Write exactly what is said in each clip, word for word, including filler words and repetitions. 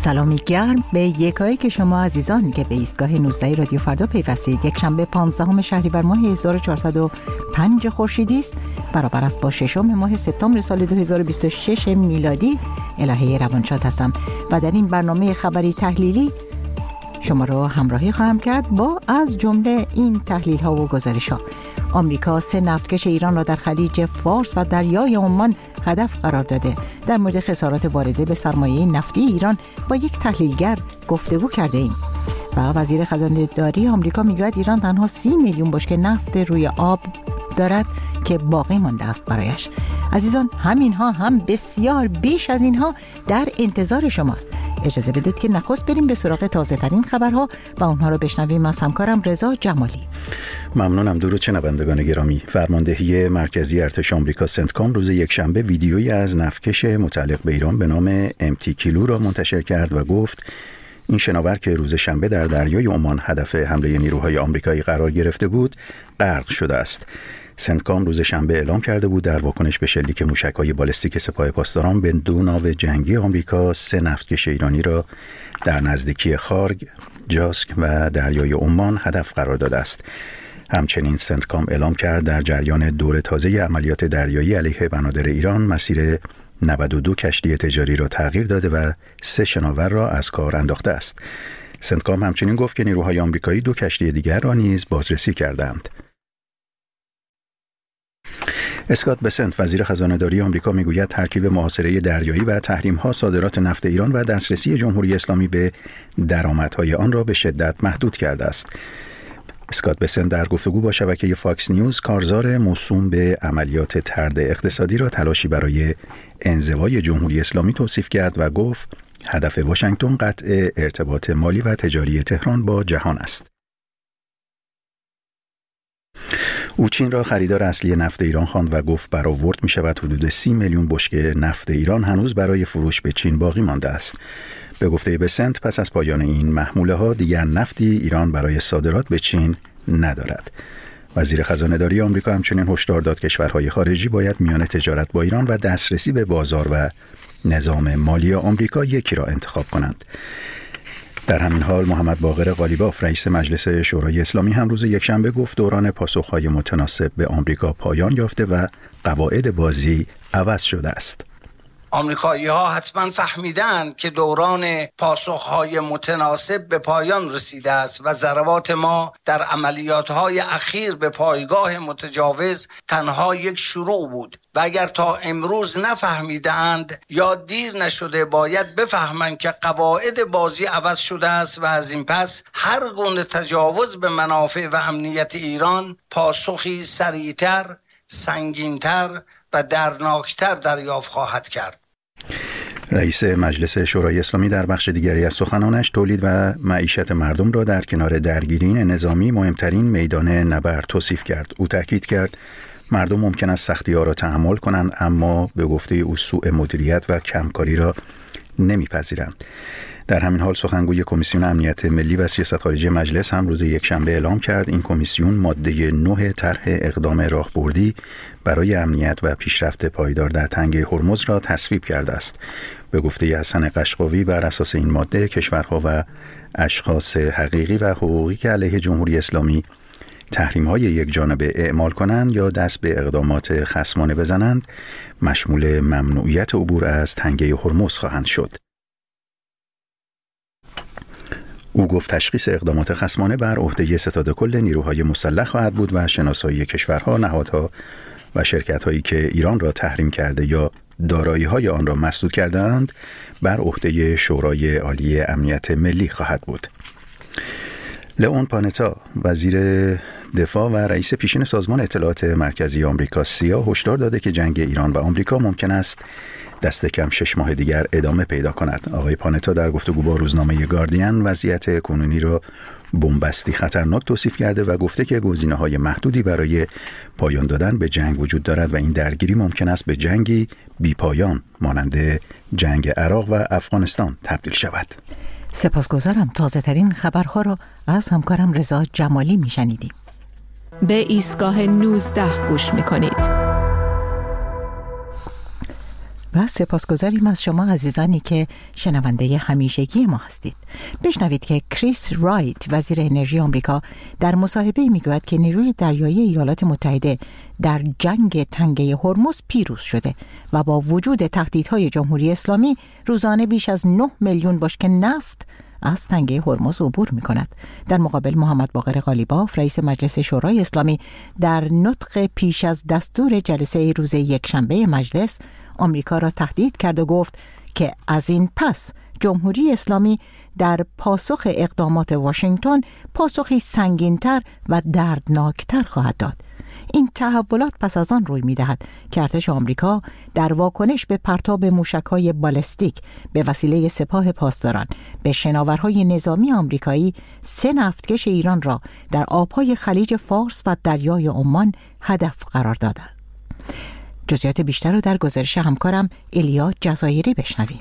سلامی گرم به یکایی که شما عزیزان که به ایستگاه نوزده رادیو فردا پیوستید. یک شنبه پانزدهم شهریور ماه هزار و چهارصد و پنج خورشیدی است، برابر است با ششم ماه سپتامبر سال دو هزار و بیست و شش میلادی. الهه روانشاد هستم و در این برنامه خبری تحلیلی شما را همراهی خواهم کرد با از جمله این تحلیل ها و گزارش ها. آمریکا سه نفتکش ایران را در خلیج فارس و دریای عمان هدف قرار داده. در مورد خسارات وارده به سرمایه نفتی ایران با یک تحلیلگر گفتگو کرده ایم. و وزیر خزانه داری آمریکا میگوید ایران تنها سی میلیون بشکه نفت روی آب دارد که باقی مانده است برایش. عزیزان، همین ها هم بسیار بیش از اینها در انتظار شماست. اجازه بدید که نخست بریم به سراغ تازه ترین خبرها و اونها رو بشنویم از همکارم رضا جمالی. ممنونم. درود شنوندگان گرامی. فرماندهی مرکزی ارتش آمریکا سنتکام روز یکشنبه ویدیویی از نفتکش متعلق به ایران به نام ام تی کیلو را منتشر کرد و گفت این شناور که روز شنبه در دریای عمان هدف حمله نیروهای آمریکایی قرار گرفته بود، غرق شده است. سنتکام روز شنبه اعلام کرده بود در واکنش به شلیک موشک‌های بالستیک سپاه پاسداران به دو ناو جنگی آمریکا، سه نفتکش ایرانی را در نزدیکی خارگ، جاسک و دریای عمان هدف قرار داده است. همچنین سنتکام اعلام کرد در جریان دور تازه عملیات دریایی علیه بنادر ایران مسیر نود و دو کشتی تجاری را تغییر داده و سه شناور را از کار انداخته است. سنتکام همچنین گفت که نیروهای آمریکایی دو کشتی دیگر را نیز بازرسی کردند. اسکات بسنت وزیر خزانه داری آمریکا میگوید ترکیب محاصره دریایی و تحریم‌ها صادرات نفت ایران و دسترسی جمهوری اسلامی به درآمدهای آن را به شدت محدود کرده است. اسکات بسنت در گفتگو با شبکه فاکس نیوز کارزار موسوم به عملیات طرد اقتصادی را تلاشی برای انزوای جمهوری اسلامی توصیف کرد و گفت هدف واشنگتن قطع ارتباط مالی و تجاری تهران با جهان است. او چین را خریدار اصلی نفت ایران خواند و گفت برآورد می شود حدود سی میلیون بشکه نفت ایران هنوز برای فروش به چین باقی مانده است. به گفته بسنت پس از پایان این محموله ها دیگر نفتی ایران برای صادرات به چین ندارد. وزیر خزانه داری آمریکا همچنین هشدار داد کشورهای خارجی باید میان تجارت با ایران و دسترسی به بازار و نظام مالی آمریکا یکی را انتخاب کنند. در همین حال محمد باقر قالیباف رئیس مجلس شورای اسلامی هم روز یکشنبه گفت دوران پاسخهای متناسب به آمریکا پایان یافته و قواعد بازی عوض شده است. آمریکایی ها حتما فهمیدن که دوران پاسخهای متناسب به پایان رسیده است و ضربات ما در عملیات های اخیر به پایگاه متجاوز تنها یک شروع بود و اگر تا امروز نفهمیدند یا دیر نشده باید بفهمند که قواعد بازی عوض شده است و از این پس هر گونه تجاوز به منافع و امنیت ایران پاسخی سریعتر، سنگینتر و درناکتر دریافت خواهد کرد. رئیس مجلس شورای اسلامی در بخش دیگری از سخنانش تولید و معیشت مردم را در کنار درگیری نظامی مهمترین میدان نبرد توصیف کرد. او تاکید کرد مردم ممکن است سختی‌ها را تحمل کنند اما به گفته او سوء مدیریت و کمکاری را نمیپذیرند. در همین حال سخنگوی کمیسیون امنیت ملی و سیاست خارجی مجلس هم روز یکشنبه اعلام کرد این کمیسیون ماده نه طرح اقدام راهبردی برای امنیت و پیشرفت پایدار در تنگه هرمز را تصویب کرده است. به گفته حسن قشقاوی بر اساس این ماده کشورها و اشخاص حقیقی و حقوقی که علیه جمهوری اسلامی تحریم‌های یک جانبه اعمال کنند یا دست به اقدامات خصمانه بزنند مشمول ممنوعیت عبور از تنگه هرمز خواهند شد. او گفت تشخیص اقدامات خصمانه بر عهده ستاد کل نیروهای مسلح خواهد بود و شناسایی کشورها، نهادها و شرکت‌هایی که ایران را تحریم کرده یا دارایی‌های آن را مسدود کرده‌اند بر عهده شورای عالی امنیت ملی خواهد بود. لئون پانتا وزیر دفاع و رئیس پیشین سازمان اطلاعات مرکزی آمریکا سیا هشدار داده که جنگ ایران و آمریکا ممکن است دست کم شش ماه دیگر ادامه پیدا کند. آقای پانتا در گفتگو با روزنامه گاردین وضعیت کنونی را بنبستی خطرناک توصیف کرده و گفته که گزینه‌های محدودی برای پایان دادن به جنگ وجود دارد و این درگیری ممکن است به جنگی بی پایان مانند جنگ عراق و افغانستان تبدیل شود. سپاسگزارم. تازه ترین خبرها را از همکارم رضا جمالی میشنیدیم. به ایستگاه نوزده گوش میکنید. و سپاسگزاریم از شما عزیزانی که شنونده همیشگی ما هستید. بشنوید که کریس رایت وزیر انرژی آمریکا در مصاحبه میگوید که نیروی دریایی ایالات متحده در جنگ تنگه هرمز پیروز شده و با وجود تهدیدهای جمهوری اسلامی روزانه بیش از نه میلیون بشکه نفت از تنگه هرمز عبور می کند. در مقابل محمد باقر قالیباف رئیس مجلس شورای اسلامی در نطق پیش از دستور جلسه روز یکشنبه مجلس آمریکا را تهدید کرد و گفت که از این پس جمهوری اسلامی در پاسخ اقدامات واشنگتن پاسخی سنگین‌تر و دردناکتر خواهد داد. این تحولات پس از آن روی می‌دهد که ارتش آمریکا در واکنش به پرتاب موشک‌های بالستیک به وسیله سپاه پاسداران به شناورهای نظامی آمریکایی سه نفتکش ایران را در آب‌های خلیج فارس و دریای عمان هدف قرار داد. جزئیات بیشتر رو در گزارش همکارم الیا جزایری بشنویم.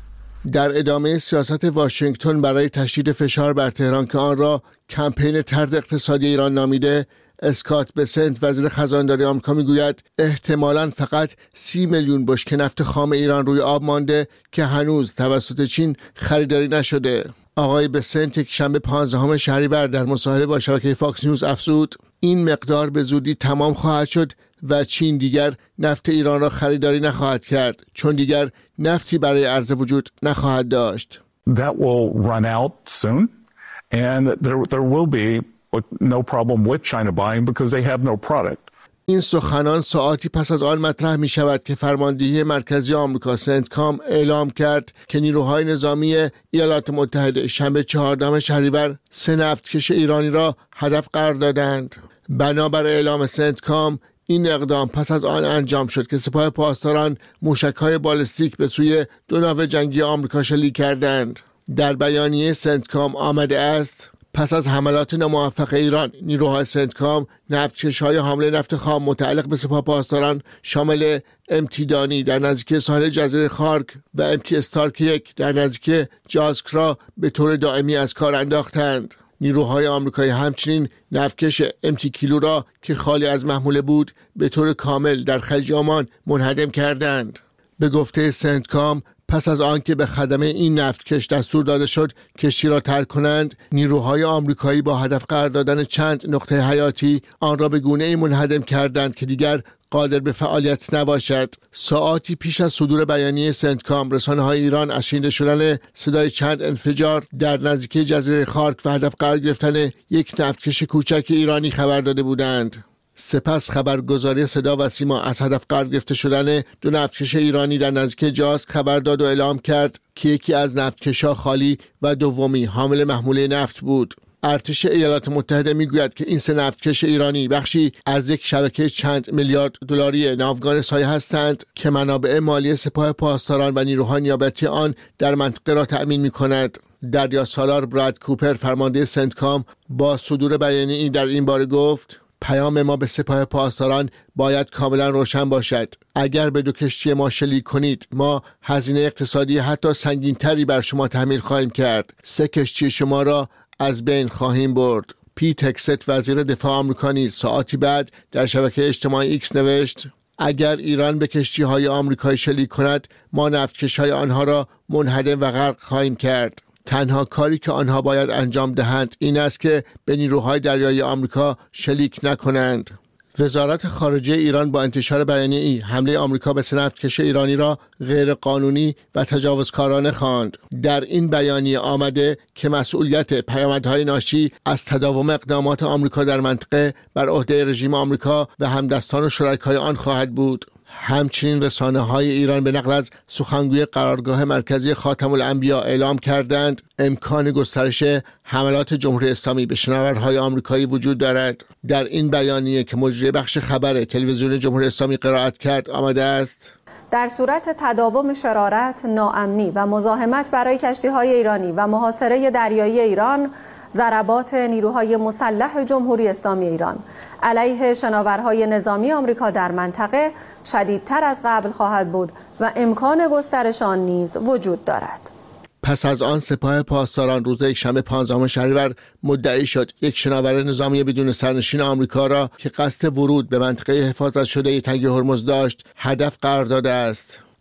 در ادامه سیاست واشنگتن برای تشدید فشار بر تهران که آن را کمپین طرد اقتصادی ایران نامیده، اسکات بسنت وزیر خزانداری آمریکا میگوید احتمالاً فقط سی میلیون بشکه نفت خام ایران روی آب مانده که هنوز توسط چین خریداری نشده. آقای بسنت یک شنبه پانزدهم شهریور در مصاحبه با شبکه فاکس نیوز افزود این مقدار به زودی تمام خواهد شد و چین دیگر نفت ایران را خریداری نخواهد کرد چون دیگر نفتی برای عرضه وجود نخواهد داشت. That will run out soon and there there will be no problem with China buying because they have no product. این سخنان ساعتی پس از آن مطرح می شود که فرماندهی مرکزی آمریکا سنتکام اعلام کرد که نیروهای نظامی ایالات متحده شنبه چهاردهم شهریور سه نفتکش ایرانی را هدف قرار دادند. بنابر اعلام سنتکام این اقدام پس از آن انجام شد که سپاه پاسداران موشک‌های بالستیک به سوی دو ناو جنگی آمریکا شلیک کردند. در بیانیه سنتکام آمده است پس از حملات ناموفق ایران، نیروهای سنتکام نفتکش‌های حامل نفت خام متعلق به سپاه پاسداران شامل امتی دانی در نزدیکی ساحل جزیره خارک و امتی استارک یک در نزدیکی جاسک را به طور دائمی از کار انداختند. نیروهای آمریکایی همچنین نفتکش امتی کیلو را که خالی از محموله بود به طور کامل در خلیج عمان منهدم کردند. به گفته سنتکام پس از آنکه به خدمه این نفتکش دستور داده شد کشتی را ترک کنند، نیروهای آمریکایی با هدف قرار دادن چند نقطه حیاتی آن را به گونه‌ای منهدم کردند که دیگر قادر به فعالیت نباشد. ساعاتی پیش از صدور بیانیه سنتکام، رسانه‌های ایران از شنیده شدن صدای چند انفجار در نزدیکی جزیره خارک و هدف قرار گرفتن یک نفتکش کوچک ایرانی خبر داده بودند. سپس خبرگزاری صدا و سیما از هدف قرار گرفته شدن دو نفتکش ایرانی در نزدیکی جاسک خبر داد و اعلام کرد که یکی از نفتکش‌ها خالی و دومی حامل محموله نفت بود. ارتش ایالات متحده میگوید که این سه نفتکش ایرانی بخشی از یک شبکه چند میلیارد دلاری ناوگان سایه هستند که منابع مالی سپاه پاسداران و نیروهای نیابتی آن در منطقه را تأمین می‌کند. دریا سالار براد کوپر فرمانده سنتکام با صدور بیانیه این در این باره گفت پیام ما به سپاه پاسداران باید کاملا روشن باشد. اگر به دو کشتی ما شلیک کنید ما هزینه اقتصادی حتی سنگین‌تری بر شما تحمیل خواهیم کرد. سه کشتی شما را از بین خواهیم برد. پیت هگست وزیر دفاع آمریکا نیز ساعتی بعد در شبکه اجتماعی ایکس نوشت اگر ایران به کشتی‌های آمریکایی شلیک کند ما نفتکش‌های آنها را منهدم و غرق خواهیم کرد. تنها کاری که آنها باید انجام دهند این است که به نیروهای دریایی آمریکا شلیک نکنند. وزارت خارجه ایران با انتشار بیانیه ای حمله آمریکا به سه نفتکش ایرانی را غیر قانونی و تجاوزکارانه خواند. در این بیانیه آمده که مسئولیت پیامدهای ناشی از تداوم اقدامات آمریکا در منطقه بر عهده رژیم آمریکا و همدستان و شرکای آن خواهد بود. همچنین رسانه‌های ایران به نقل از سخنگوی قرارگاه مرکزی خاتم الانبیا اعلام کردند امکان گسترش حملات جمهوری اسلامی به شناورهای آمریکایی وجود دارد. در این بیانیه که مجری بخش خبر تلویزیون جمهوری اسلامی قرائت کرد آمده است در صورت تداوم شرارت، ناامنی و مزاحمت برای کشتی‌های ایرانی و محاصره دریایی ایران، ضربات نیروهای مسلح جمهوری اسلامی ایران علیه شناورهای نظامی آمریکا در منطقه شدیدتر از قبل خواهد بود و امکان گسترش آن نیز وجود دارد. پس از آن سپاه پاسداران روز یکشنبه پانزدهم شهریور مدعی شد یک شناور نظامی بدون سرنشین آمریکا را که قصد ورود به منطقه حفاظت شده تنگه هرمز داشت هدف قرار داده است.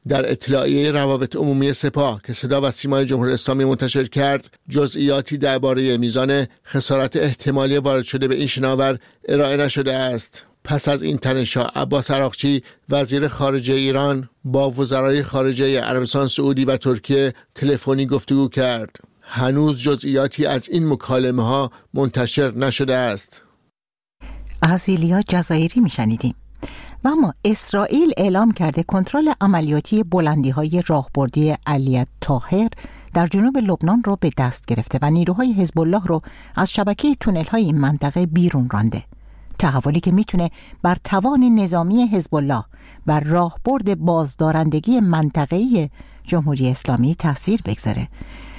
در اطلاعیه روابط عمومی سپاه که صدا و سیمای جمهوری اسلامی منتشر کرد، جزئیاتی درباره میزان خسارت احتمالی وارد شده به این شناور ارائه نشده است. پس از این تنش‌ها عباس عراقچی وزیر خارجه ایران با وزرای خارجه عربستان سعودی و ترکیه تلفنی گفتگو کرد. هنوز جزئیاتی از این مکالمه ها منتشر نشده است. از ایلیا جزایری میشنیدیم. و اما اسرائیل اعلام کرده کنترل عملیاتی بلندی‌های راهبردی علی طاهر در جنوب لبنان رو به دست گرفته و نیروهای حزب الله رو از شبکه تونل‌های این منطقه بیرون رانده. تحولی که میتونه بر توان نظامی حزب الله و راهبرد بازدارندگی منطقه‌ای جمهوری اسلامی تأثیر بگذاره.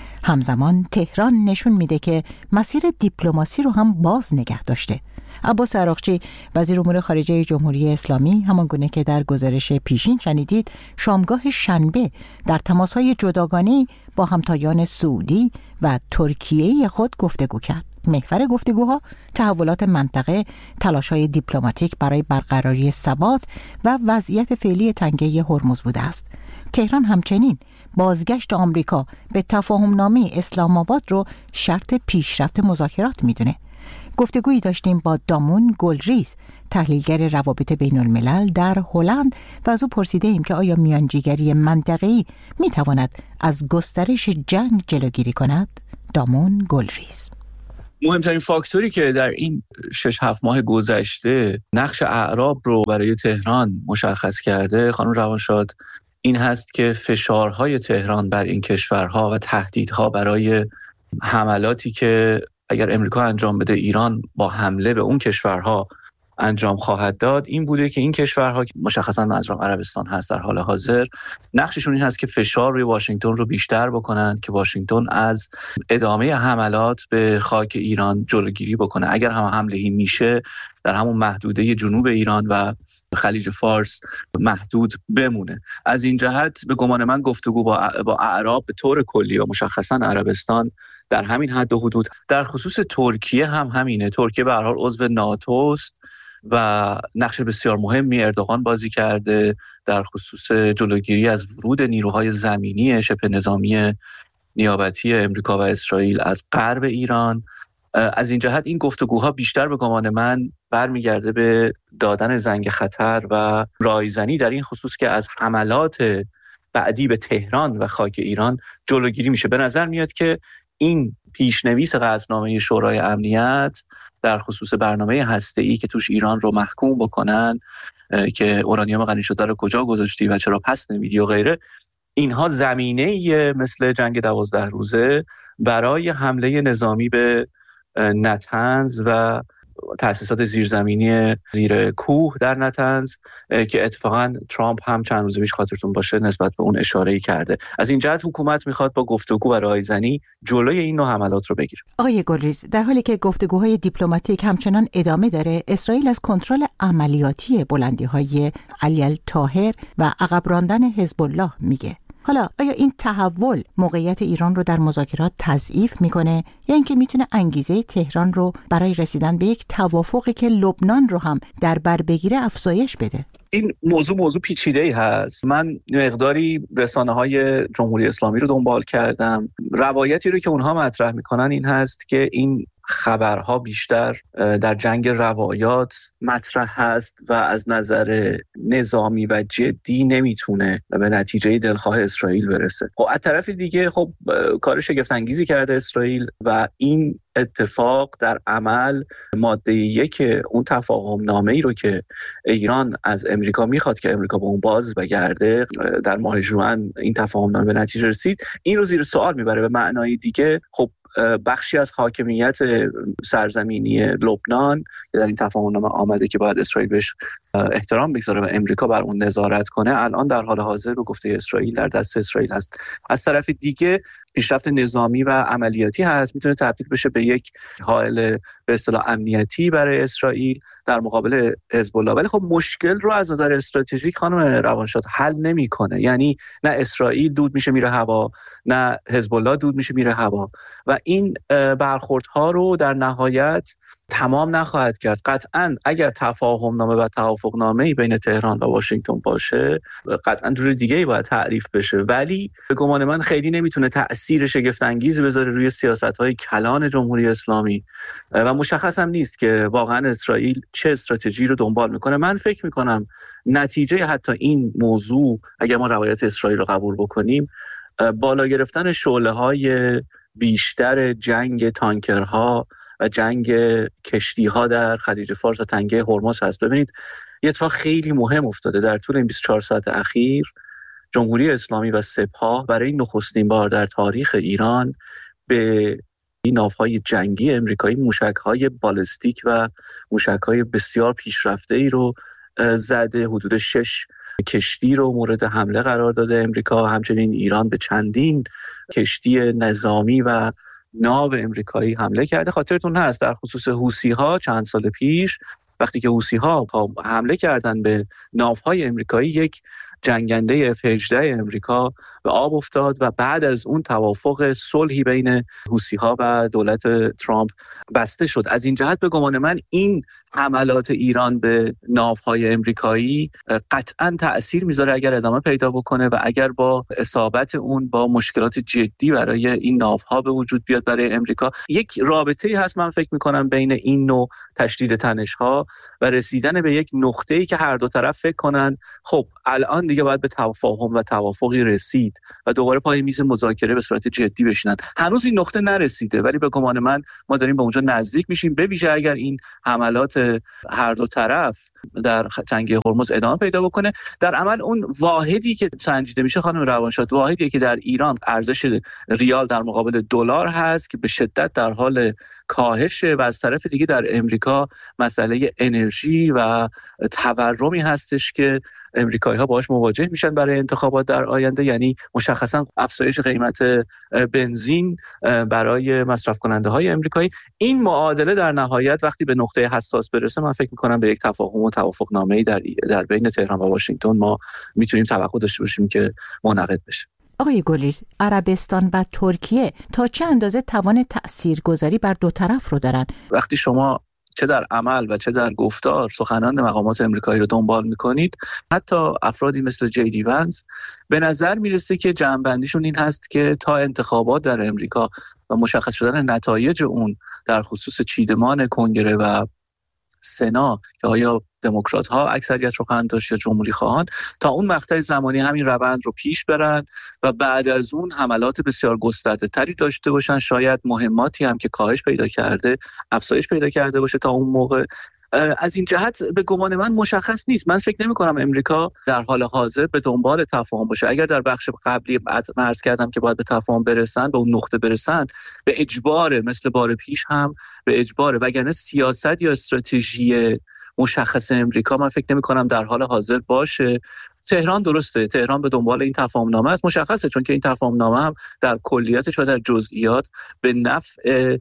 همزمان تهران نشون میده که مسیر دیپلماسی رو هم باز نگه داشته. عباس عراقچی وزیر امور خارجه جمهوری اسلامی همانگونه که در گزارش پیشین شنیدید شامگاه شنبه در تماس‌های جداگانه‌ای با همتایان سعودی و ترکیه خود گفتگو کرد. محور گفتگوها تحولات منطقه، تلاش‌های دیپلماتیک برای برقراری ثبات و وضعیت فعلی تنگه هرمز بوده است. تهران همچنین بازگشت آمریکا به تفاهم‌نامه اسلام آباد رو شرط پیشرفت مذاکرات میدونه. گفتگویی داشتیم با دامون گلریز، تحلیلگر روابط بین الملل در هلند و از او پرسیده ایم که آیا میانجیگری منطقه‌ای میتواند از گسترش جنگ جلوگیری کند؟ دامون گلریز: مهمترین فاکتوری که در این شش هفت ماه گذشته نقش اعراب رو برای تهران مشخص کرده خانم روانشاد این هست که فشارهای تهران بر این کشورها و تهدیدها برای حملاتی که اگر امریکا انجام بده ایران با حمله به اون کشورها انجام خواهد داد این بوده که این کشورها که مشخصا منظورم عربستان هست در حال حاضر نقششون این هست که فشار روی واشنگتن رو بیشتر بکنند که واشنگتن از ادامه حملات به خاک ایران جلوگیری بکنه. اگر هم حمله‌ای میشه در همون محدوده جنوب ایران و خلیج فارس محدود بمونه. از این جهت به گمان من گفتگو با با اعراب به طور کلی و مشخصا عربستان در همین حد و حدود. در خصوص ترکیه هم همینه. ترکیه به هر حال عضو ناتو است و نقش بسیار مهمی اردوغان بازی کرده در خصوص جلوگیری از ورود نیروهای زمینی شبه نظامی نیابتی امریکا و اسرائیل از غرب ایران. از این جهت این گفتگوها بیشتر به گمان من برمیگرده به دادن زنگ خطر و رایزنی در این خصوص که از حملات بعدی به تهران و خاک ایران جلوگیری میشه. به نظر میاد که این پیشنویس قطعنامه شورای امنیت در خصوص برنامه هسته‌ای که توش ایران رو محکوم بکنن که اورانیوم غنی شده رو کجا گذاشتی و چرا پس نمیدی و غیره، اینها زمینه مثل جنگ دوازده روزه برای حمله نظامی به نتنز و تأسیسات زیرزمینی زیر کوه در نتنز که اتفاقا ترامپ هم چند روز پیش خاطرتون باشه نسبت به اون اشاره‌ای کرده. از این جهت حکومت میخواد با گفتگو و رایزنی جلوی این نوع حملات رو بگیره. آقای گلریز، در حالی که گفتگوهای دیپلماتیک همچنان ادامه داره، اسرائیل از کنترل عملیاتی بلندی‌های علی الطاهر و عقب راندن حزب الله میگه. حالا آیا این تحول موقعیت ایران رو در مذاکرات تضعیف میکنه یا اینکه میتونه انگیزه تهران رو برای رسیدن به یک توافقی که لبنان رو هم در بر بگیره افزایش بده؟ این موضوع موضوع پیچیده‌ای هست. من مقداری رسانه‌های جمهوری اسلامی رو دنبال کردم. روایتی رو که اونها مطرح میکنن این هست که این خبرها بیشتر در جنگ روایات مطرح هست و از نظر نظامی و جدی نمیتونه به نتیجه دلخواه اسرائیل برسه. خب از طرف دیگه خب کار شگفت انگیزی کرده اسرائیل و این اتفاق در عمل ماده یک اون تفاهم نامه‌ای رو که ایران از امریکا میخواد که امریکا به اون باز بگرده در ماه ژوئن این تفاهم نامه به نتیجه رسید، این رو زیر سوال میبره. به معنای دیگه خب بخشی از حاکمیت سرزمینی لبنان که در این تفاهم نامه آمده که باید اسرائیل بهش احترام بگذاره و امریکا بر اون نظارت کنه، الان در حال حاضر به گفته اسرائیل در دست اسرائیل هست. از طرف دیگه پیشرفت نظامی و عملیاتی هست، میتونه تبدیل بشه به یک حائل به اصطلاح امنیتی برای اسرائیل در مقابل حزب الله. ولی خب مشکل رو از نظر استراتژیک خانم روانشاد حل نمیکنه. یعنی نه اسرائیل دود میشه میره هوا، نه حزب الله دود میشه میره هوا و این برخوردها رو در نهایت تمام نخواهد کرد. قطعاً اگر تفاهم نامه و توافق نامه‌ای بین تهران و واشنگتن باشه قطعاً جور دیگه‌ای باید تعریف بشه، ولی به گمان من خیلی نمیتونه تأثیر شگفت انگیزی بذاره روی سیاست‌های کلان جمهوری اسلامی و مشخص هم نیست که واقعاً اسرائیل چه استراتژی رو دنبال میکنه. من فکر میکنم نتیجه حتی این موضوع اگر ما روایت اسرائیل رو قبول بکنیم بالا گرفتن شعله‌های بیشتر جنگ تانکرها و جنگ کشتی‌ها در خلیج فارس و تنگه هرمز هست. ببینید یه اتفاق خیلی مهم افتاده در طول این بیست و چهار ساعت اخیر. جمهوری اسلامی و سپاه برای نخستین بار در تاریخ ایران به این ناوهای جنگی امریکایی موشک‌های بالستیک و موشک‌های بسیار پیشرفته‌ای رو زده. حدود شش کشتی رو مورد حمله قرار داده امریکا. همچنین ایران به چندین کشتی نظامی و ناو امریکایی حمله کرده. خاطرتون هست در خصوص حوثی‌ها چند سال پیش وقتی که حوثی‌ها حمله کردن به ناوهای امریکایی، یک جنگنده اف هجده امریکا به آب افتاد و بعد از اون توافق صلحی بین حوثی‌ها و دولت ترامپ بسته شد. از این جهت به گمان من این حملات ایران به ناوهای امریکایی قطعاً تأثیر میذاره اگر ادامه پیدا بکنه و اگر با اصابت اون با مشکلات جدی برای این ناوها به وجود بیاد برای امریکا. یک رابطه‌ای هست من فکر می‌کنم بین این نوع تشدید تنش‌ها و رسیدن به یک نقطه‌ای که هر دو طرف فکر کنن خب الان دیگه باید به تفاهم و توافقی رسید و دوباره پای میز مذاکره به صورت جدی بشینن. هنوز این نقطه نرسیده ولی به گمان من ما داریم به اونجا نزدیک میشیم، به ویژه اگر این حملات هر دو طرف در تنگه هرمز ادامه پیدا بکنه. در عمل اون واحدی که سنجیده میشه خانم روانشاد، واحدی که در ایران ارزش ریال در مقابل دلار هست که به شدت در حال کاهشه و از طرف دیگه در امریکا مسئله انرژی و تورمی هستش که امریکایی‌ها باهاش مواجه میشن برای انتخابات در آینده، یعنی مشخصا افزایش قیمت بنزین برای مصرف کننده های امریکایی. این معادله در نهایت وقتی به نقطه حساس برسه من فکر می‌کنم به یک تفاهم و توافقنامه‌ای در در بین تهران و واشنگتن ما میتونیم توقع داشته باشیم که منعقد بشه. آقای گلیز، عربستان و ترکیه تا چه اندازه توان تاثیرگذاری بر دو طرف رو دارن؟ وقتی شما چه در عمل و چه در گفتار سخنان مقامات امریکایی رو دنبال میکنید، حتی افرادی مثل جی دی ونس، به نظر میرسه که جمع‌بندیشون این هست که تا انتخابات در امریکا و مشخص شدن نتایج اون در خصوص چیدمان کنگره و سنا که آیا دموکرات ها اکثریت رو خواهند داشت یا جمهوری خواهان، تا اون مقطع زمانی همین روند رو پیش برن و بعد از اون حملات بسیار گسترده تری داشته باشن. شاید مهماتی هم که کاهش پیدا کرده افزایش پیدا کرده باشه تا اون موقع. از این جهت به گمان من مشخص نیست. من فکر نمی کنم امریکا در حال حاضر به دنبال تفاهم باشه. اگر در بخش قبلی عرض کردم که باید به تفاهم برسن، به اون نقطه برسن، به اجبار مثل بار پیش هم به اجبار، وگرنه سیاست یا استراتژی مشخص امریکا من فکر نمی کنم در حال حاضر باشه. تهران درسته، تهران به دنبال این تفاهم نامه است، مشخصه، چون که این تفاهم نامه هم در کلیاتش و در جزئیات به نفع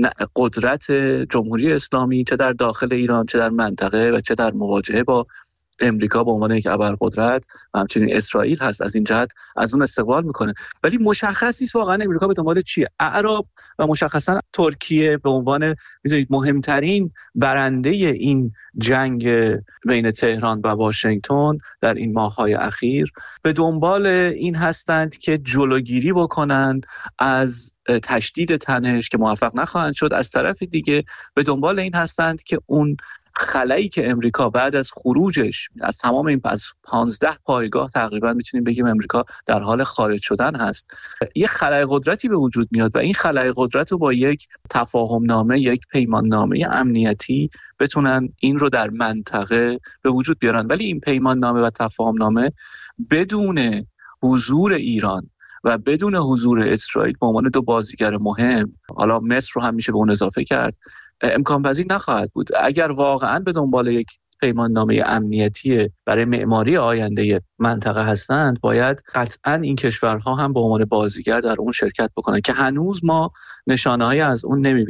قدرت جمهوری اسلامی چه در داخل ایران چه در منطقه و چه در مواجهه با امریکا به عنوان یک ابرقدرت و همچنین اسرائیل هست. از این جهت از اون استقبال میکنه، ولی مشخص نیست واقعا امریکا به دنبال چیه. اعراب و مشخصا ترکیه به عنوان میدونید مهمترین برنده این جنگ بین تهران و واشنگتن در این ماه‌های اخیر به دنبال این هستند که جلوگیری بکنند از تشدید تنش که موفق نخواهند شد. از طرف دیگه به دنبال این هستند که اون خلایی که امریکا بعد از خروجش از تمام این از پانزده پایگاه تقریبا میتونیم بگیم امریکا در حال خارج شدن هست، یه خلای قدرتی به وجود میاد و این خلای قدرت رو با یک تفاهم نامه، یک پیمان نامه امنیتی بتونن این رو در منطقه به وجود بیارن. ولی این پیمان نامه و تفاهم نامه بدون حضور ایران و بدون حضور اسرائیل به عنوان دو بازیگر مهم، حالا مصر رو هم میشه به اون اضافه کرد، امکان پذیر نخواهد بود. اگر واقعا به دنبال یک پیمان نامه امنیتی برای معماری آینده منطقه هستند، باید قطعا این کشورها هم به عنوان بازیگر در اون شرکت بکنن که هنوز ما نشانه‌هایی از اون نمیبینیم.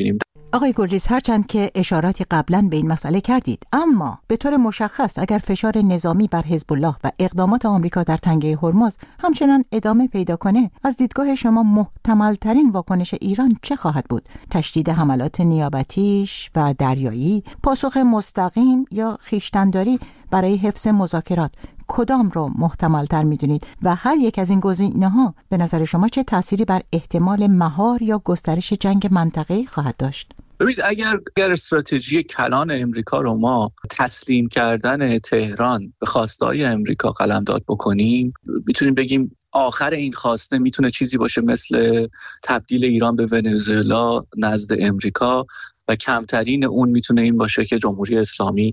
آقای گلریز، هرچند که اشاراتی قبلا به این مسئله کردید، اما به طور مشخص اگر فشار نظامی بر حزب الله و اقدامات آمریکا در تنگه هرمز همچنان ادامه پیدا کنه، از دیدگاه شما محتمل ترین واکنش ایران چه خواهد بود؟ تشدید حملات نیابتیش و دریایی، پاسخ مستقیم یا خویشتن‌داری برای حفظ مذاکرات، کدام رو محتمل تر میدونید و هر یک از این گزینه‌ها به نظر شما چه تأثیری بر احتمال مهار یا گسترش جنگ منطقه‌ای خواهد داشت؟ ببینید، اگر اگر استراتژی کلان امریکا رو ما تسلیم کردن تهران به خواسته‌های امریکا قلمداد بکنیم، میتونیم بگیم آخر این خواسته میتونه چیزی باشه مثل تبدیل ایران به ونزوئلا نزد امریکا و کمترین اون میتونه این باشه که جمهوری اسلامی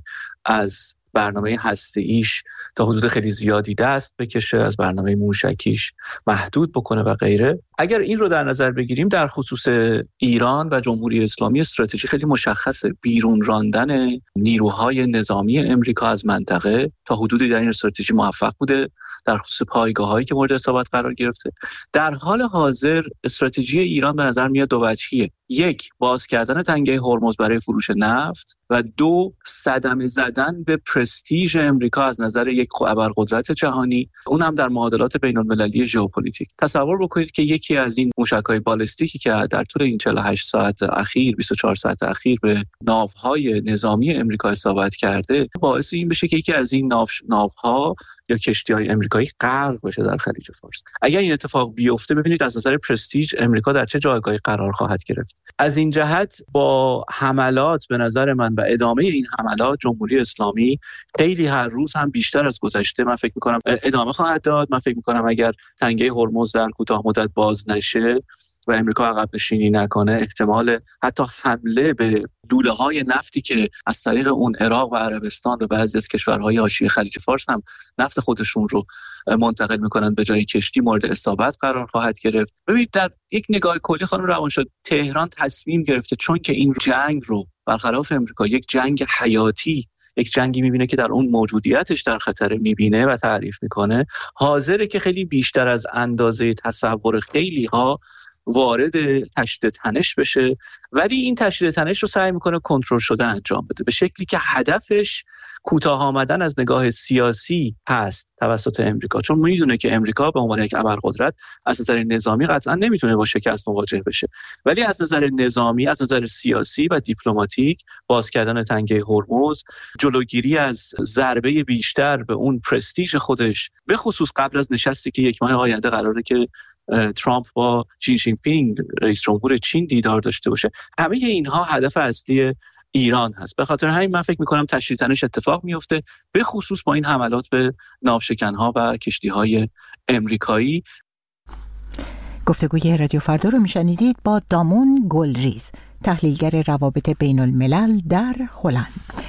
از برنامه هسته‌ایش تا حدود خیلی زیادی دست بکشه، از برنامه موشکیش محدود بکنه و غیره. اگر این رو در نظر بگیریم، در خصوص ایران و جمهوری اسلامی استراتژی خیلی مشخصه: بیرون راندن نیروهای نظامی امریکا از منطقه. تا حدودی در این استراتژی موفق بوده در خصوص پایگاه‌هایی که مورد اصابت قرار گرفته. در حال حاضر استراتژی ایران به نظر میاد دو وجهیه: یک، باز کردن تنگه هرمز برای فروش نفت و دو، صدمه زدن به پرستیژ امریکا از نظر یک ابرقدرت جهانی، اون هم در معادلات بین‌المللی ژئوپلیتیک. تصور بکنید که یکی از این موشک‌های بالستیکی که در طول این چهل و هشت ساعت اخیر، بیست و چهار ساعت اخیر به ناوهای نظامی امریکا اصابت کرده، باعث این بشه که یکی از این ناو ناوها یا کشتی‌های امریکایی غرق بشه در خلیج فارس. اگر این اتفاق بیفته، ببینید از نظر پرستیژ امریکا در چه جایگاهی قرار خواهد گرفت. از این جهت با حملات، به نظر من، و ادامه این حملات، جمهوری اسلامی خیلی هر روز هم بیشتر از گذشته من فکر می‌کنم ادامه خواهد داد. من فکر می‌کنم اگر تنگه هرمز در کوتاه مدت باز نشه و امریکا عقب نشینی نکنه، احتمال حتی حمله به لوله‌های نفتی که از طریق اون عراق و عربستان و بعضی از کشورهای حاشیه خلیج فارس هم نفت خودشون رو منتقل میکنن به جای کشتی، مورد اصابت قرار خواهد گرفت. ببینید، در یک نگاه کلی خانم روانشاد، تهران تصمیم گرفته چون که این جنگ رو برخلاف امریکا یک جنگ حیاتی، یک جنگی میبینه که در اون موجودیتش در خطر میبینه و تعریف میکنه، حاضره که خیلی بیشتر از اندازه تصور خیلی ها وارد تشدید تنش بشه، ولی این تشدید تنش رو سعی میکنه کنترل شده انجام بده، به شکلی که هدفش کوتاه آمدن از نگاه سیاسی هست توسط امریکا، چون میدونه که امریکا به عنوان یک ابرقدرت از نظر نظامی قطعا نمیتونه با شکست مواجه بشه، ولی از نظر نظامی، از نظر سیاسی و دیپلماتیک، باز کردن تنگه هرمز، جلوگیری از ضربه بیشتر به اون پرستیژ خودش، به خصوص قبل از نشستی که یک ماه آینده قراره که ترامپ با شی جین پینگ رئیس جمهور چین دیدار داشته باشه، همه اینها هدف اصلی ایران هست. به خاطر همین من فکر می‌کنم تشدید تنش اتفاق میفته، به خصوص با این حملات به ناوشکن‌ها و کشتی‌های امریکایی. گفتگوی رادیو فردا رو میشنیدید با دامون گلریز، تحلیلگر روابط بین الملل در هلند.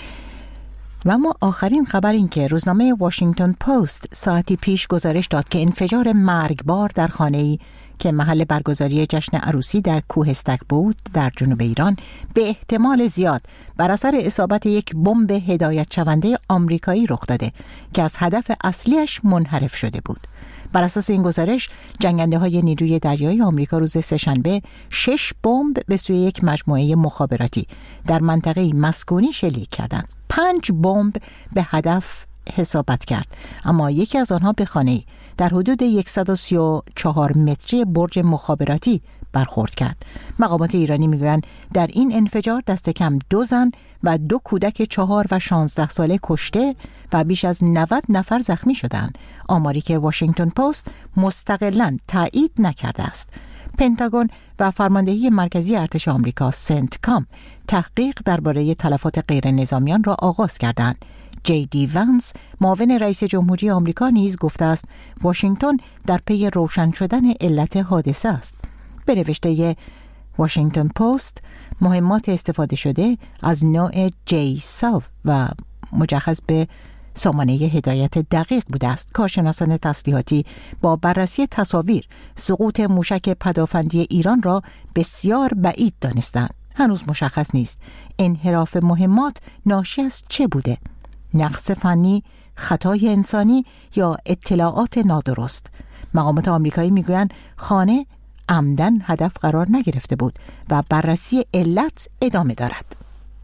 و اما آخرین خبر این که روزنامه واشنگتن پست ساعتی پیش گزارش داد که انفجار مرگبار در خانه‌ای که محل برگزاری جشن عروسی در کوهستک بود در جنوب ایران به احتمال زیاد بر اثر اصابت یک بمب هدایت شونده آمریکایی رخ داده که از هدف اصلیش منحرف شده بود. بر اساس این گزارش، جنگنده های نیروی دریایی آمریکا روز سه‌شنبه شش بمب به سوی یک مجموعه مخابراتی در منطقه مسکونی شلیک کردند. پنج بمب به هدف اصابت کرد، اما یکی از آنها به خانه‌ای در حدود صد و سی و چهار متری برج مخابراتی برخورد کرد. مقامات ایرانی میگویند در این انفجار دست کم دو زن و دو کودک چهار و شانزده ساله کشته و بیش از نود نفر زخمی شدند، آماری که واشنگتن پست مستقلاً تایید نکرده است. پنتاگون و فرماندهی مرکزی ارتش آمریکا سنتکام تحقیق درباره تلفات غیر نظامیان را آغاز کردند. جی دی ونس، معاون رئیس جمهوری آمریکا، نیز گفته است واشنگتن در پی روشن شدن علت حادثه است. به نوشته واشنگتن پست، مهمات استفاده شده از نوع جی ساو و مجهز به سامانه هدایت دقیق بوده است. کارشناسان تسلیحاتی با بررسی تصاویر سقوط موشک پدافندی ایران را بسیار بعید دانستند. هنوز مشخص نیست انحراف مهمات ناشی از چه بوده: نقص فنی، خطای انسانی یا اطلاعات نادرست. مقامات آمریکایی میگویند خانه عمدن هدف قرار نگرفته بود و بررسی علت ادامه دارد.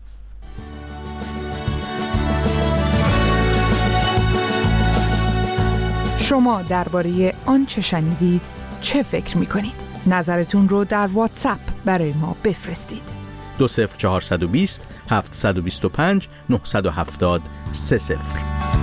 شما درباره آنچه شنیدید چه فکر می‌کنید؟ نظرتون رو در واتساپ برای ما بفرستید. دو صفر چهارصد و بیست هفتصد و بیست و پنج نهصد و هفتاد سه صفر.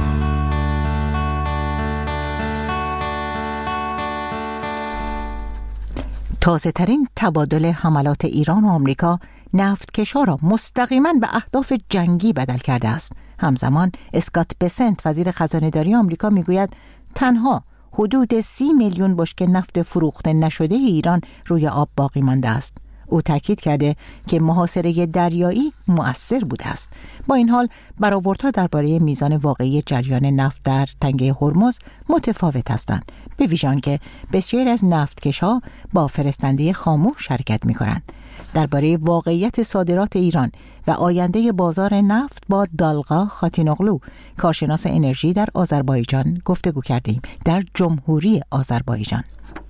تازه ترین تبادل حملات ایران و آمریکا نفتکش‌ها را مستقیما به اهداف جنگی بدل کرده است. همزمان اسکات بسنت وزیر خزانه‌داری آمریکا میگوید تنها حدود سی میلیون بشکه نفت فروخته نشده ایران روی آب باقی مانده است. او تاکید کرده که محاصره دریایی مؤثر بوده است. با این حال برآوردها درباره میزان واقعی جریان نفت در تنگه هرمز متفاوت هستند، به ویژه آنکه بسیاری از نفتکش‌ها با فرستنده خاموش حرکت می‌کنند. درباره واقعیت صادرات ایران و آینده بازار نفت با دالغا خاتینوغلو، کارشناس انرژی در آذربایجان گفتگو کردیم در جمهوری آذربایجان.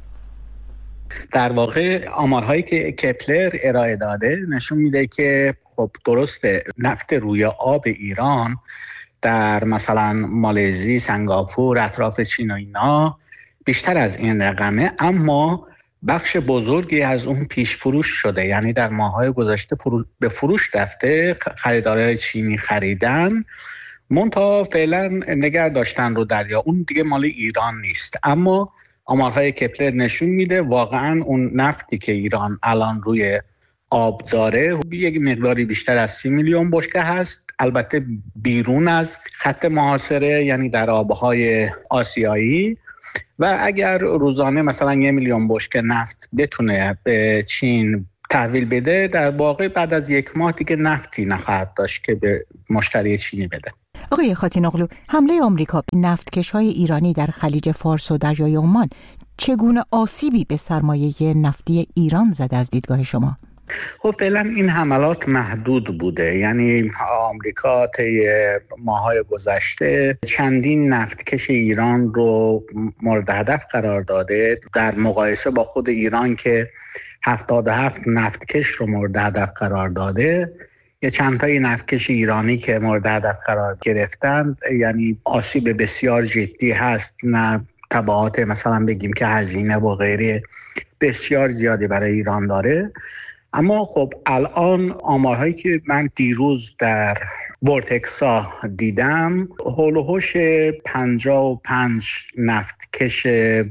در واقع آمارهایی که کپلر ارائه داده نشون میده که خب درسته نفت روی آب ایران در مثلا مالزی، سنگاپور، اطراف چین و اینا بیشتر از این رقمه، اما بخش بزرگی از اون پیش فروش شده، یعنی در ماه‌های گذشته فرو... به فروش رفته، خریدارای چینی خریدن، منتها فعلا نگه داشتن رو دریا، اون دیگه مال ایران نیست. اما آمارهای کپلر نشون میده واقعا اون نفتی که ایران الان روی آب داره یک مقداری بیشتر از سی میلیون بشکه هست، البته بیرون از خط محاصره، یعنی در آبهای آسیایی. و اگر روزانه مثلا یک میلیون بشکه نفت بتونه به چین تحویل بده، در واقع بعد از یک ماه دیگه نفتی نخواهد داشت که به مشتری چینی بده. آقای خاتینوغلو، حمله آمریکا به نفتکش‌های ایرانی در خلیج فارس و دریای عمان چگونه آسیبی به سرمایه نفتی ایران زده از دیدگاه شما؟ خب فعلا این حملات محدود بوده، یعنی آمریکا طی ماه‌های گذشته چندین نفتکش ایران رو مورد هدف قرار داده، در مقایسه با خود ایران که هفتاد و هفت نفتکش رو مورد هدف قرار داده. یه چند تای نفتکش ایرانی که مورد هدف قرار گرفتن، یعنی آسیب بسیار جدی هست، نه تبعات مثلا بگیم که هزینه و غیره بسیار زیادی برای ایران داره. اما خب الان آمارهایی که من دیروز در ورتکسا دیدم، هول و هوش پنجاه و پنج نفتکش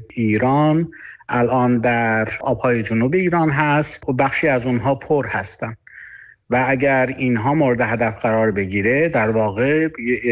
ایران الان در آبهای جنوب ایران هست و بخشی از اونها پر هستن و اگر اینها مورد هدف قرار بگیره، در واقع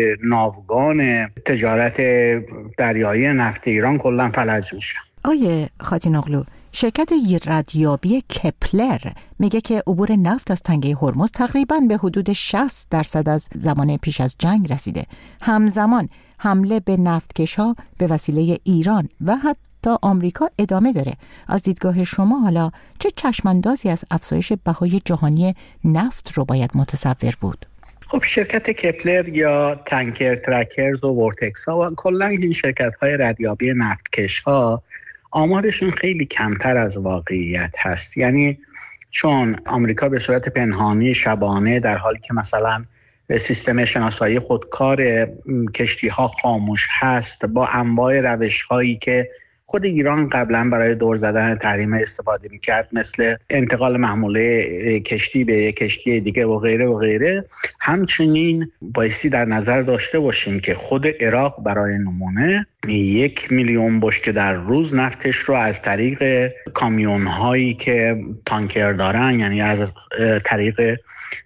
ناوگان تجارت دریایی نفت ایران کلا فلج میشه. آیه خاتینوغلو، شرکت ردیابی کپلر میگه که عبور نفت از تنگه هرمز تقریباً به حدود شصت درصد از زمان پیش از جنگ رسیده. همزمان حمله به نفتکش‌ها به وسیله ایران و حتی آمریکا ادامه داره. از دیدگاه شما حالا چه چشماندازی از افزایش بهای جهانی نفت رو باید متصور بود؟ خب شرکت کپلر یا تانکر ترکرز و ورتکسا و کلا این شرکت‌های ردیابی نفتکش‌ها آمارشون خیلی کمتر از واقعیت هست. یعنی چون آمریکا به صورت پنهانی شبانه، در حالی که مثلا سیستم شناسایی خودکار کشتی‌ها خاموش هست، با انواع روش‌هایی که خود ایران قبلا برای دور زدن تحریم استفاده می‌کرد، مثل انتقال محموله کشتی به کشتی دیگه و غیره و غیره، همچنین بایستی در نظر داشته باشیم که خود عراق برای نمونه یک میلیون بشکه در روز نفتش رو از طریق کامیون‌هایی که تانکر دارن، یعنی از طریق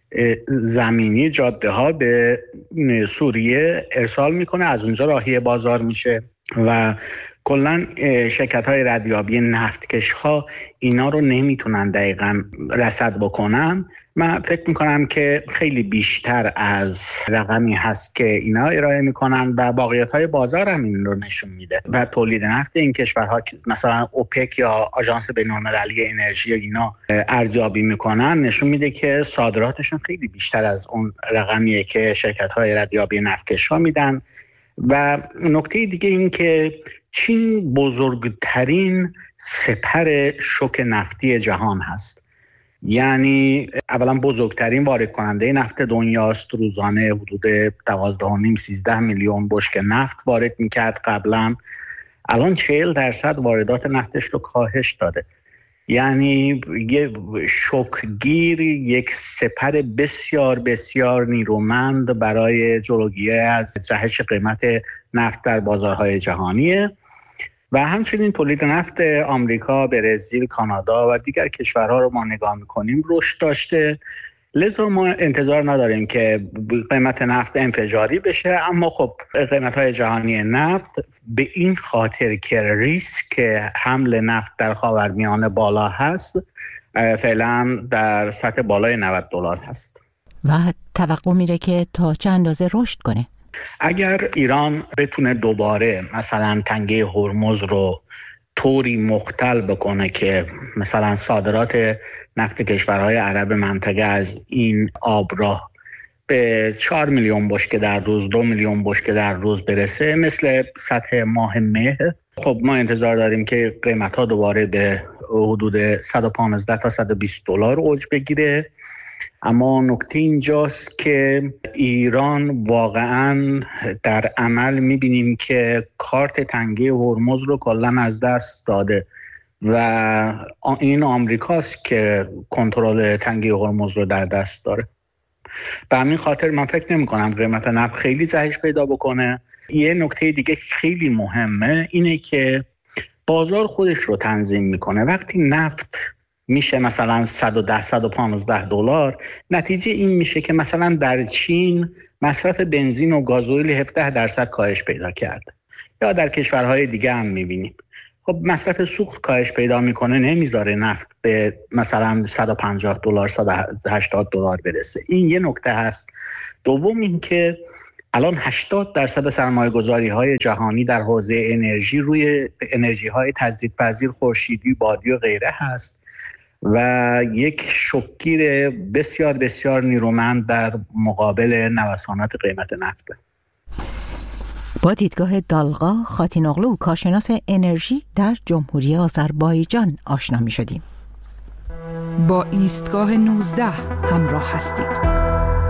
زمینی جاده ها به سوریه ارسال میکنه، از اونجا راهی بازار میشه و کلا شرکت های ردیابی نفتکش ها اینا رو نمیتونن دقیقاً رصد بکنن. من فکر میکنم که خیلی بیشتر از رقمی هست که اینا ارائه میکنن و واقعیت های بازار هم این رو نشون میده و تولید نفت این کشورها مثلا اوپک یا آژانس بین‌المللی انرژی اینا ارزیابی میکنن نشون میده که صادراتشون خیلی بیشتر از اون رقمیه که شرکت های ردیابی نفتکش ها میدن. و نکته دیگه این که چین بزرگترین سپر شوک نفتی جهان هست. یعنی اولا بزرگترین وارد کننده نفت دنیاست. روزانه حدود دوازده و نیم سیزده میلیون بشک نفت وارد میکرد قبلا. الان چهل درصد واردات نفتش رو کاهش داده. یعنی یه شوکگیر، یک سپر بسیار بسیار نیرومند برای جلوگیری از جهش قیمت نفت در بازارهای جهانیه. و همچنین تولید نفت آمریکا، برزیل، کانادا و دیگر کشورها رو ما نگاه میکنیم رشد داشته. لذا ما انتظار نداریم که قیمت نفت انفجاری بشه، اما خب قیمت‌های جهانی نفت به این خاطر که ریسک حمل نفت در خاورمیانه بالا هست، فعلا در سطح بالای نود دلار هست و توقع میره که تا چه اندازه رشد کنه. اگر ایران بتونه دوباره مثلا تنگه هرمز رو طوری مختل بکنه که مثلا صادرات نفت کشورهای عرب منطقه از این آبراه به چهار میلیون بشکه در روز، دو میلیون بشکه در روز برسه مثل سطح ماه مه، خب ما انتظار داریم که قیمت ها دوباره به حدود صد و پانزده تا صد و بیست دلار اوج بگیره. اما نکته اینجاست که ایران واقعا در عمل میبینیم که کارت تنگه هرمز رو کلا از دست داده و این آمریکاست که کنترل تنگه هرمز رو در دست داره. به همین خاطر من فکر نمی کنم قیمت نفت خیلی جهش پیدا بکنه. یه نکته دیگه خیلی مهمه اینه که بازار خودش رو تنظیم میکنه. وقتی نفت میشه مثلا صد و ده صد و پانزده دلار، نتیجه این میشه که مثلا در چین مصرف بنزین و گازوئیل هفده درصد کاهش پیدا کرده، یا در کشورهای دیگه هم میبینیم. خب مصرف سوخت کاهش پیدا میکنه، نمیذاره نفت به مثلا صد و پنجاه دلار صد و هشتاد دلار برسه. این یه نکته هست. دوم این که الان هشتاد درصد سرمایه گذاری های جهانی در حوزه انرژی روی انرژی های تجدیدپذیر، خورشیدی، بادی و غیره هست و یک شوکگیر بسیار بسیار نیرومند در مقابل نوسانات قیمت نفت. با دیدگاه دالغا خاتینوغلو، کارشناس انرژی در جمهوری آذربایجان آشنا می شدیم. با ایستگاه نوزده همراه هستید.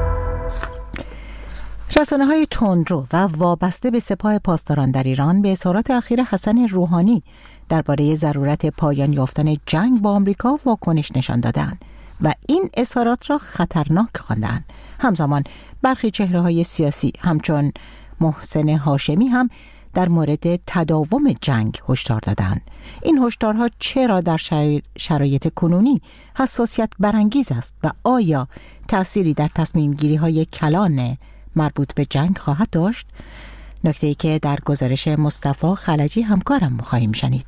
رسانه‌های تندرو و وابسته به سپاه پاسداران در ایران به اظهارات اخیر حسن روحانی درباره ضرورت پایان یافتن جنگ با آمریکا واکنش نشان دادند و این اظهارات را خطرناک خواندند. همزمان برخی چهره‌های سیاسی همچون محسن هاشمی هم در مورد تداوم جنگ هشدار دادند. این هشدارها چرا در شرایط کنونی حساسیت برانگیز است و آیا تأثیری در تصمیم گیری های کلان مربوط به جنگ خواهد داشت؟ نکته‌ای که در گزارش مصطفی خلجی همکارم خواهیم شنید.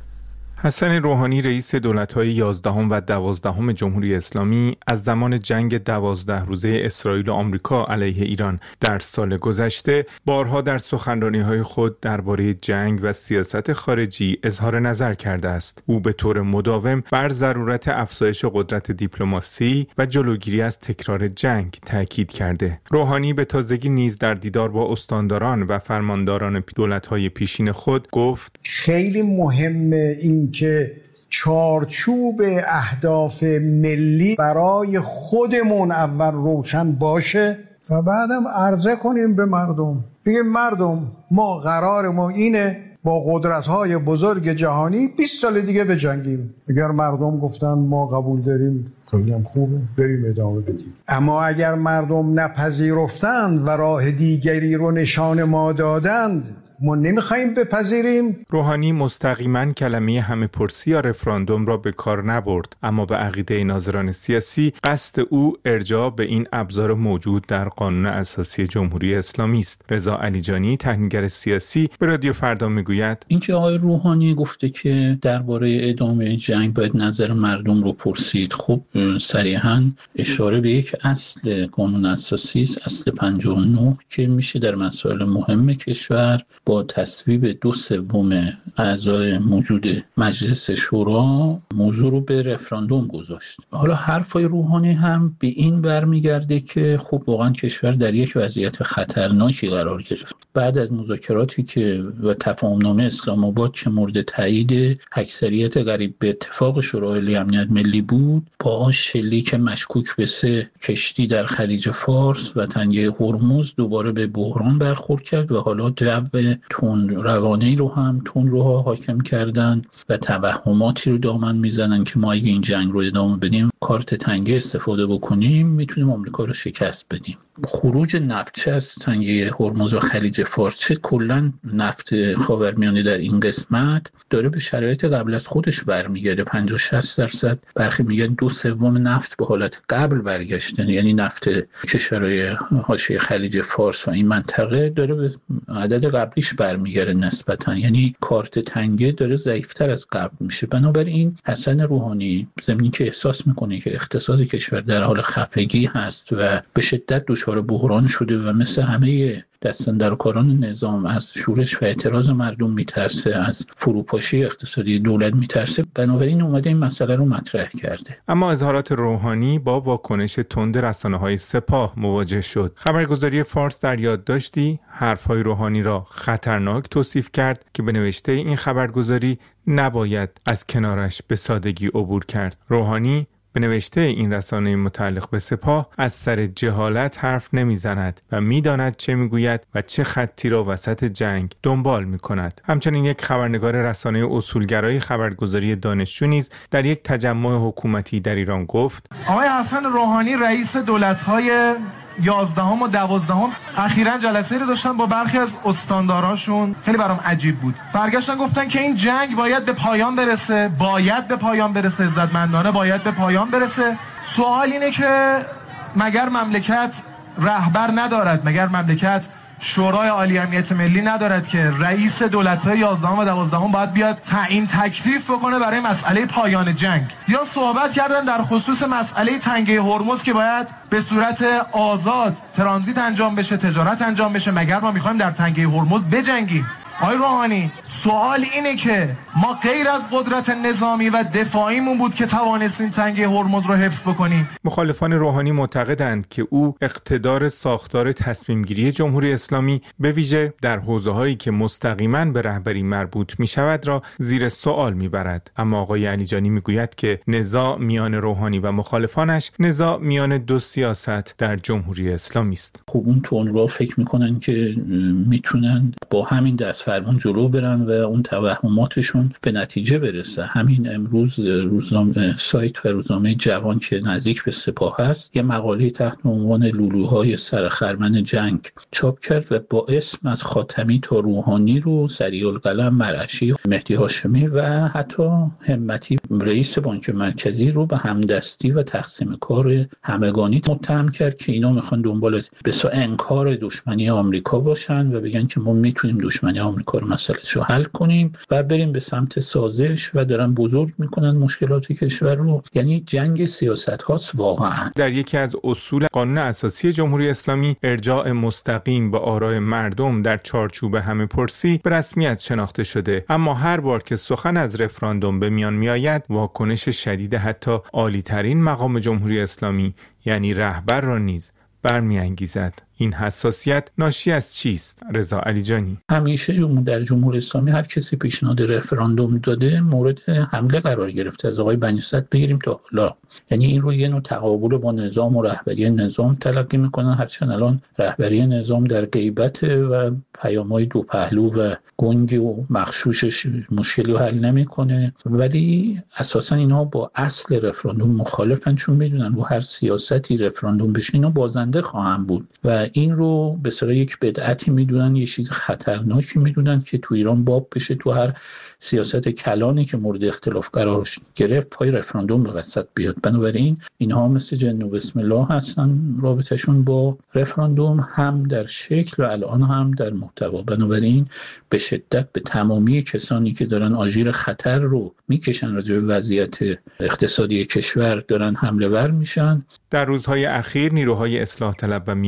حسن روحانی رئیس دولت‌های یازدهم و دوازدهم جمهوری اسلامی از زمان جنگ دوازده روزه اسرائیل و آمریکا علیه ایران در سال گذشته بارها در سخنرانی‌های خود درباره جنگ و سیاست خارجی اظهار نظر کرده است. او به طور مداوم بر ضرورت افزایش قدرت دیپلماسی و جلوگیری از تکرار جنگ تاکید کرده. روحانی به تازگی نیز در دیدار با استانداران و فرمانداران دولت‌های پیشین خود گفت: خیلی مهمه این که چارچوب اهداف ملی برای خودمون اول روشن باشه و بعدم عرضه کنیم به مردم، بگیم مردم ما قرار ما اینه با قدرت‌های بزرگ جهانی بیست سال دیگه بجنگیم. اگر مردم گفتن ما قبول داریم خیلی هم خوبه، بریم ادامه بدیم. اما اگر مردم نپذیرفتند و راه دیگری رو نشان ما دادند، ما نمیخوایم بپذیریم. روحانی مستقیما کلمه همه پرسی یا رفراندوم را به کار نبرد، اما به عقیده ناظران سیاسی قصد او ارجاع به این ابزار موجود در قانون اساسی جمهوری اسلامی است. رضا علیجانی، تحلیلگر سیاسی، به رادیو فردا میگوید اینکه آقای روحانی گفته که درباره ادامه جنگ باید نظر مردم رو پرسید، خب صریحاً اشاره به یک اصل قانون اساسی است، اصل پنجاه و نه، که میشه در مسائل مهم کشور با با تصویب دو سوم اعضای موجود مجلس شورا موضوع رو به رفراندوم گذاشت. حالا حرفای روحانی هم به این برمیگرده که خب واقعا کشور در یک وضعیت خطرناکی قرار گرفت. بعد از مذاکراتی که و تفاهمنامه اسلام آباد که مورد تایید اکثریت قریب به اتفاق شورای عالی امنیت ملی بود، با شلیک مشکوک به سه کشتی در خلیج فارس و تنگه هرمز دوباره به بحران برخورد کرد و حالا جو تند روانه‌ای رو هم تند روها حاکم کردن و توهماتی رو دامن میزنن که ما اگه این جنگ رو ادامه بدیم، کارت تنگه استفاده بکنیم، میتونیم آمریکا رو شکست بدیم. خروج نفتچه از تنگه هرمز و خلیج فارس، چه کلا نفت خاورمیانه در این قسمت داره به شرایط قبل از خودش برمیگرده. پنجاه شصت درصد برخی میگن دو سوم نفت به حالت قبل برگشتن، یعنی نفت کشورهای حاشیه خلیج فارس و این منطقه داره به عدد قبلیش برمیگرده نسبتا، یعنی کارت تنگه داره ضعیفتر از قبل میشه. بنابراین حسن روحانی زمینی که احساس میکنه که اقتصاد کشور در حال خفگی هست و به شدت دچار بحران شده و مثل همه دستاندرکاران نظام از شورش و اعتراض مردم میترسه، از فروپاشی اقتصادی دولت میترسه، بنابراین اومده این مسئله رو مطرح کرده. اما اظهارات روحانی با واکنش تند رسانه‌های سپاه مواجه شد. خبرگزاری فارس در یادداشتی حرف‌های روحانی را خطرناک توصیف کرد که به نوشته این خبرگزاری نباید از کنارش به سادگی عبور کرد. روحانی به نوشته این رسانه متعلق به سپاه از سر جهالت حرف نمیزند و میداند چه میگوید و چه خطی را وسط جنگ دنبال میکند. همچنین یک خبرنگار رسانه اصولگرای خبرگزاری دانشجو نیز در یک تجمع حکومتی در ایران گفت: آقای حسن روحانی رئیس دولت‌های یازدهم و دوازدهم اخیراً جلسه رو داشتن با برخی از استانداراشون، خیلی برام عجیب بود. برگشتن گفتن که این جنگ باید به پایان برسه، باید به پایان برسه، عزتمندانه باید به پایان برسه. سوال اینه که مگر مملکت رهبر ندارد؟ مگر مملکت شورای عالی امنیت ملی ندارد که رئیس دولت‌های یازدهم و دوازدهم باید بیاد تعیین تکلیف بکنه برای مسئله پایان جنگ؟ یا صحبت کردن در خصوص مسئله تنگه هرمز که باید به صورت آزاد ترانزیت انجام بشه، تجارت انجام بشه. مگر ما می‌خوایم در تنگه هرمز بجنگیم؟ آقای روحانی، سوال اینه که ما غیر از قدرت نظامی و دفاعیمون بود که توانستیم تنگه هرمز رو حفظ بکنیم. مخالفان روحانی معتقدند که او اقتدار ساختار تصمیم‌گیری جمهوری اسلامی به ویژه در حوزه‌هایی که مستقیما به رهبری مربوط می‌شود را زیر سوال می‌برد. اما آقای علیجانی می‌گوید که نزاع میان روحانی و مخالفانش نزاع میان دو سیاست در جمهوری اسلامی است. خب اون تون رو فکر می‌کنن که میتونن با همین دست فرمان جلو برن و اون توهماتشون به نتیجه برسه. همین امروز روزنامه سایت و روزنامه جوان که نزدیک به سپاه هست یه مقاله تحت عنوان لولوهای سرخرمن جنگ چاپ کرد و با اسم از خاتمی تا روحانی رو سریع القلم مرعشی، مهدی هاشمی و حتی همتی رئیس بانک مرکزی رو به همدستی و تقسیم کار همگانی متهم کرد که اینا میخوان دنبال بسا انکار دشمنی آمریکا باشن و بگن که ما میتونیم دشمنی آمریکا رو مسئله‌اش رو حل کنیم و بریم به سمت سازش و دارن بزرگ میکنن مشکلات کشور رو. یعنی جنگ سیاست هاست واقعا. در یکی از اصول قانون اساسی جمهوری اسلامی ارجاع مستقیم به آراء مردم در چارچوب همه پرسی به رسمیت شناخته شده، اما هر بار که سخن از رفراندوم به میان میآید واکنش شدید حتی عالی ترین مقام جمهوری اسلامی یعنی رهبر را نیز برمی‌انگیزد. این حساسیت ناشی از چیست؟ رضا علیجانی: همیشه در جمهوری اسلامی هر کسی پیشنهاد رفراندوم داده مورد حمله قرار گرفته. از آقای بنی صدر بگیریم تا حالا، یعنی این رو یه نوع تقابل با نظام و رهبری نظام تلقی میکنن، هرچند الان رهبری نظام در غیبت و پیام‌های دو پهلو و گنگ و مغشوشش مشکلی رو حل نمیکنه، ولی اساسا اینها با اصل رفراندوم مخالفن، چون میدونن رو هر سیاستی رفراندوم بشه اینا بازنده خواهند بود و این رو به صورت یک بدعتی میدونن، یه چیز خطرناکی میدونن که تو ایران باب بشه، تو هر سیاست کلانی که مورد اختلاف قرار گرفت پای رفراندوم به وسط بیاد. بنابراین اینها مثل جن و بسم الله هستن، رابطشون با رفراندوم هم در شکل و الان هم در محتوا. بنابراین به شدت به تمامی کسانی که دارن آژیر خطر رو میکشن راجع به وضعیت اقتصادی کشور دارن حمله ور میشن. در روزهای اخیر نیروهای اصلاح طلب و میانه رو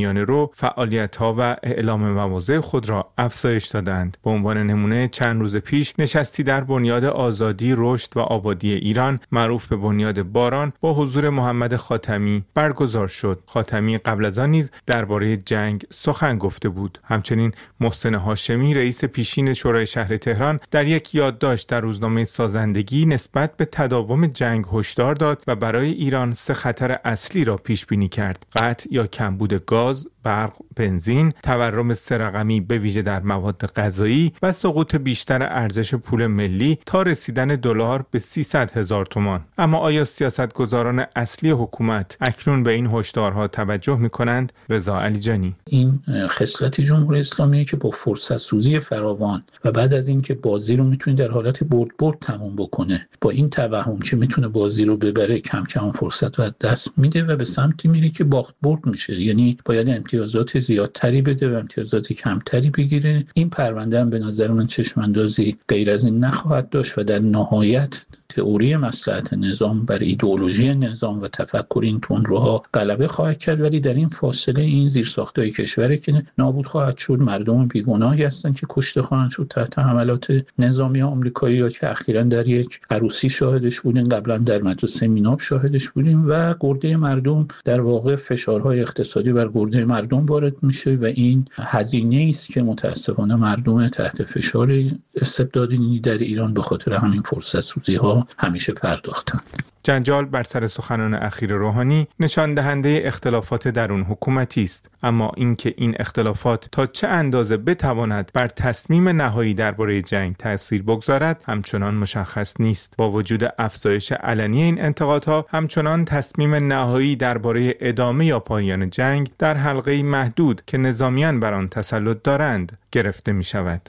و فعالیت‌ها و اعلام مواضع خود را افزایش دادند. به عنوان نمونه چند روز پیش نشستی در بنیاد آزادی، رشد و آبادی ایران معروف به بنیاد باران با حضور محمد خاتمی برگزار شد. خاتمی قبل از آن نیز درباره جنگ سخن گفته بود. همچنین محسن هاشمی رئیس پیشین شورای شهر تهران در یک یادداشت در روزنامه سازندگی نسبت به تداوم جنگ هشدار داد و برای ایران سه خطر اصلی را پیش بینی کرد: قطع یا کمبود گاز، برق، بنزین، تورم سه رقمی به ویژه در مواد غذایی و سقوط بیشتر ارزش پول ملی تا رسیدن دلار به سیصد هزار تومان. اما آیا سیاستگزاران اصلی حکومت اکنون به این هشدارها توجه می‌کنند؟ رضا علیجانی: این خصلت جمهوری اسلامی که با فرصت سوزی فراوان و بعد از اینکه بازی رو میتونه در حالت برد برد تموم بکنه، با این توهم که میتونه بازی رو ببره، کم کم فرصت رو از دست میده و به سمتی میره که باخت برد میشه. یعنی باید امتیازات زیادتری بده و امتیازات کمتری بگیره. این پرونده هم به نظر من چشماندازی غیر از این نخواهد داشت و در نهایت تئوری مصلحت نظام بر ایدئولوژی نظام و تفکر این تندروها غلبه خواهد کرد. ولی در این فاصله این زیرساخت‌های کشور که نابود خواهد شد، مردم بیگناهی هستند که کشته خواهند شد تحت حملات نظامی آمریکایی یا که اخیراً در یک عروسی شاهدش بودیم، قبلا در مدرسه میناب شاهدش بودیم و گرده مردم در واقع فشارهای اقتصادی بر گرده مردم وارد میشه و این هزینه‌ای است که متأسفانه مردم تحت فشار استبدادی در ایران به خاطر همین فرصت سوزی‌ها همیشه پرداختن. جنجال بر سر سخنان اخیر روحانی نشان دهنده اختلافات درون حکومتی است، اما اینکه این اختلافات تا چه اندازه بتواند بر تصمیم نهایی درباره جنگ تأثیر بگذارد همچنان مشخص نیست. با وجود افزایش علنی این انتقادها، همچنان تصمیم نهایی درباره ادامه یا پایان جنگ در حلقه‌ای محدود که نظامیان بر آن تسلط دارند گرفته می شود.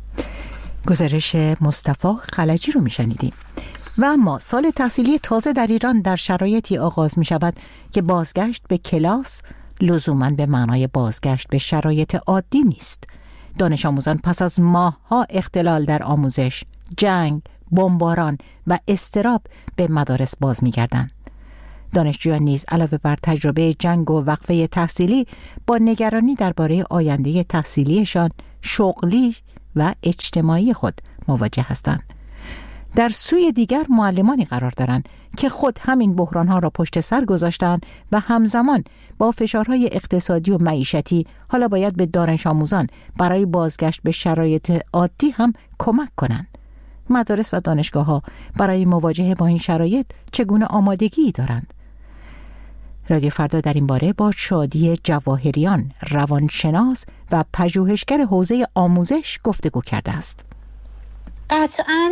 گزارش مصطفی خلجی رو می شنیدیم. و اما سال تحصیلی تازه در ایران در شرایطی آغاز می شود که بازگشت به کلاس لزوماً به معنای بازگشت به شرایط عادی نیست. دانش آموزان پس از ماه‌ها اختلال در آموزش، جنگ، بمباران و اضطراب به مدارس باز می گردند. دانشجویان نیز علاوه بر تجربه جنگ و وقفه تحصیلی با نگرانی درباره آینده تحصیلیشان، شغلی و اجتماعی خود مواجه هستند. در سوی دیگر معلمانی قرار دارند که خود همین بحرانها را پشت سر گذاشتند و همزمان با فشارهای اقتصادی و معیشتی حالا باید به دانش آموزان برای بازگشت به شرایط عادی هم کمک کنند. مدارس و دانشگاه‌ها برای مواجهه با این شرایط چگونه آمادگی دارند؟ رادیو فردا در این باره با شادی جواهریان، روانشناس و پژوهشگر حوزه آموزش گفتگو کرده است. قطعاً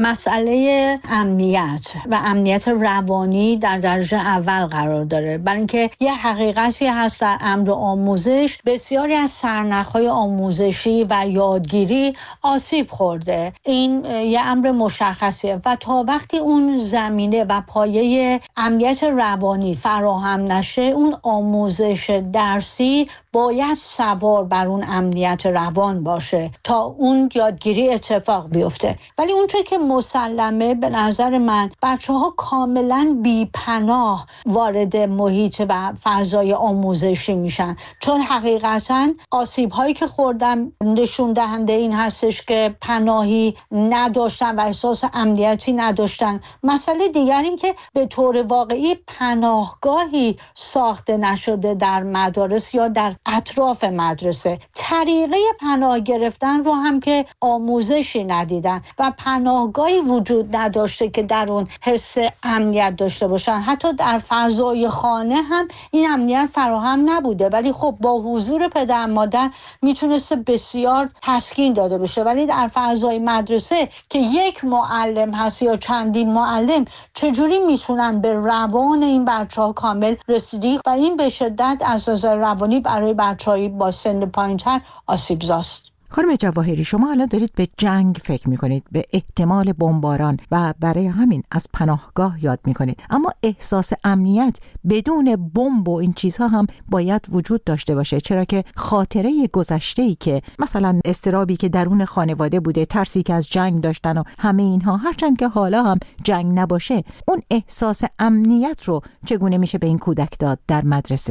مسئله امنیت و امنیت روانی در درجه اول قرار داره، برای اینکه یه حقیقتی هست در امر آموزش، بسیاری از سرنخ‌های آموزشی و یادگیری آسیب خورده. این یه امر مشخصیه و تا وقتی اون زمینه و پایه امنیت روانی فراهم نشه، اون آموزش درسی باید سوار بر اون امنیت روان باشه تا اون یادگیری اتفاق بیفته. ولی اونچه که مسلمه به نظر من، بچه ها کاملا بی پناه وارد محیط و فضای آموزشی میشن، چون حقیقتا آسیب هایی که خوردن نشون دهنده این هستش که پناهی نداشتن و احساس امنیتی نداشتن. مسئله دیگر این که به طور واقعی پناهگاهی ساخته نشده در مدارس یا در اطراف مدرسه. طریقه پناه گرفتن رو هم که آموزشی ندیدن و پناهگاهی وجود نداشته که در اون حس امنیت داشته باشن. حتی در فضای خانه هم این امنیت فراهم نبوده، ولی خب با حضور پدر مادر میتونسته بسیار تسکین داده بشه. ولی در فضای مدرسه که یک معلم هست یا چندین معلم، چجوری میتونن به روان این بچه‌ها کامل رسیدگی و این به شدت از نظر روانی برای بچه‌های با سن پایین‌تر آسیب‌زاست. خانم جواهری، شما الان دارید به جنگ فکر میکنید، به احتمال بمباران و برای همین از پناهگاه یاد میکنید، اما احساس امنیت بدون بمب و این چیزها هم باید وجود داشته باشه، چرا که خاطره گذشته‌ای که مثلا اضطرابی که درون خانواده بوده، ترسی که از جنگ داشتن و همه اینها، هرچند که حالا هم جنگ نباشه، اون احساس امنیت رو چگونه میشه به این کودک داد در مدرسه؟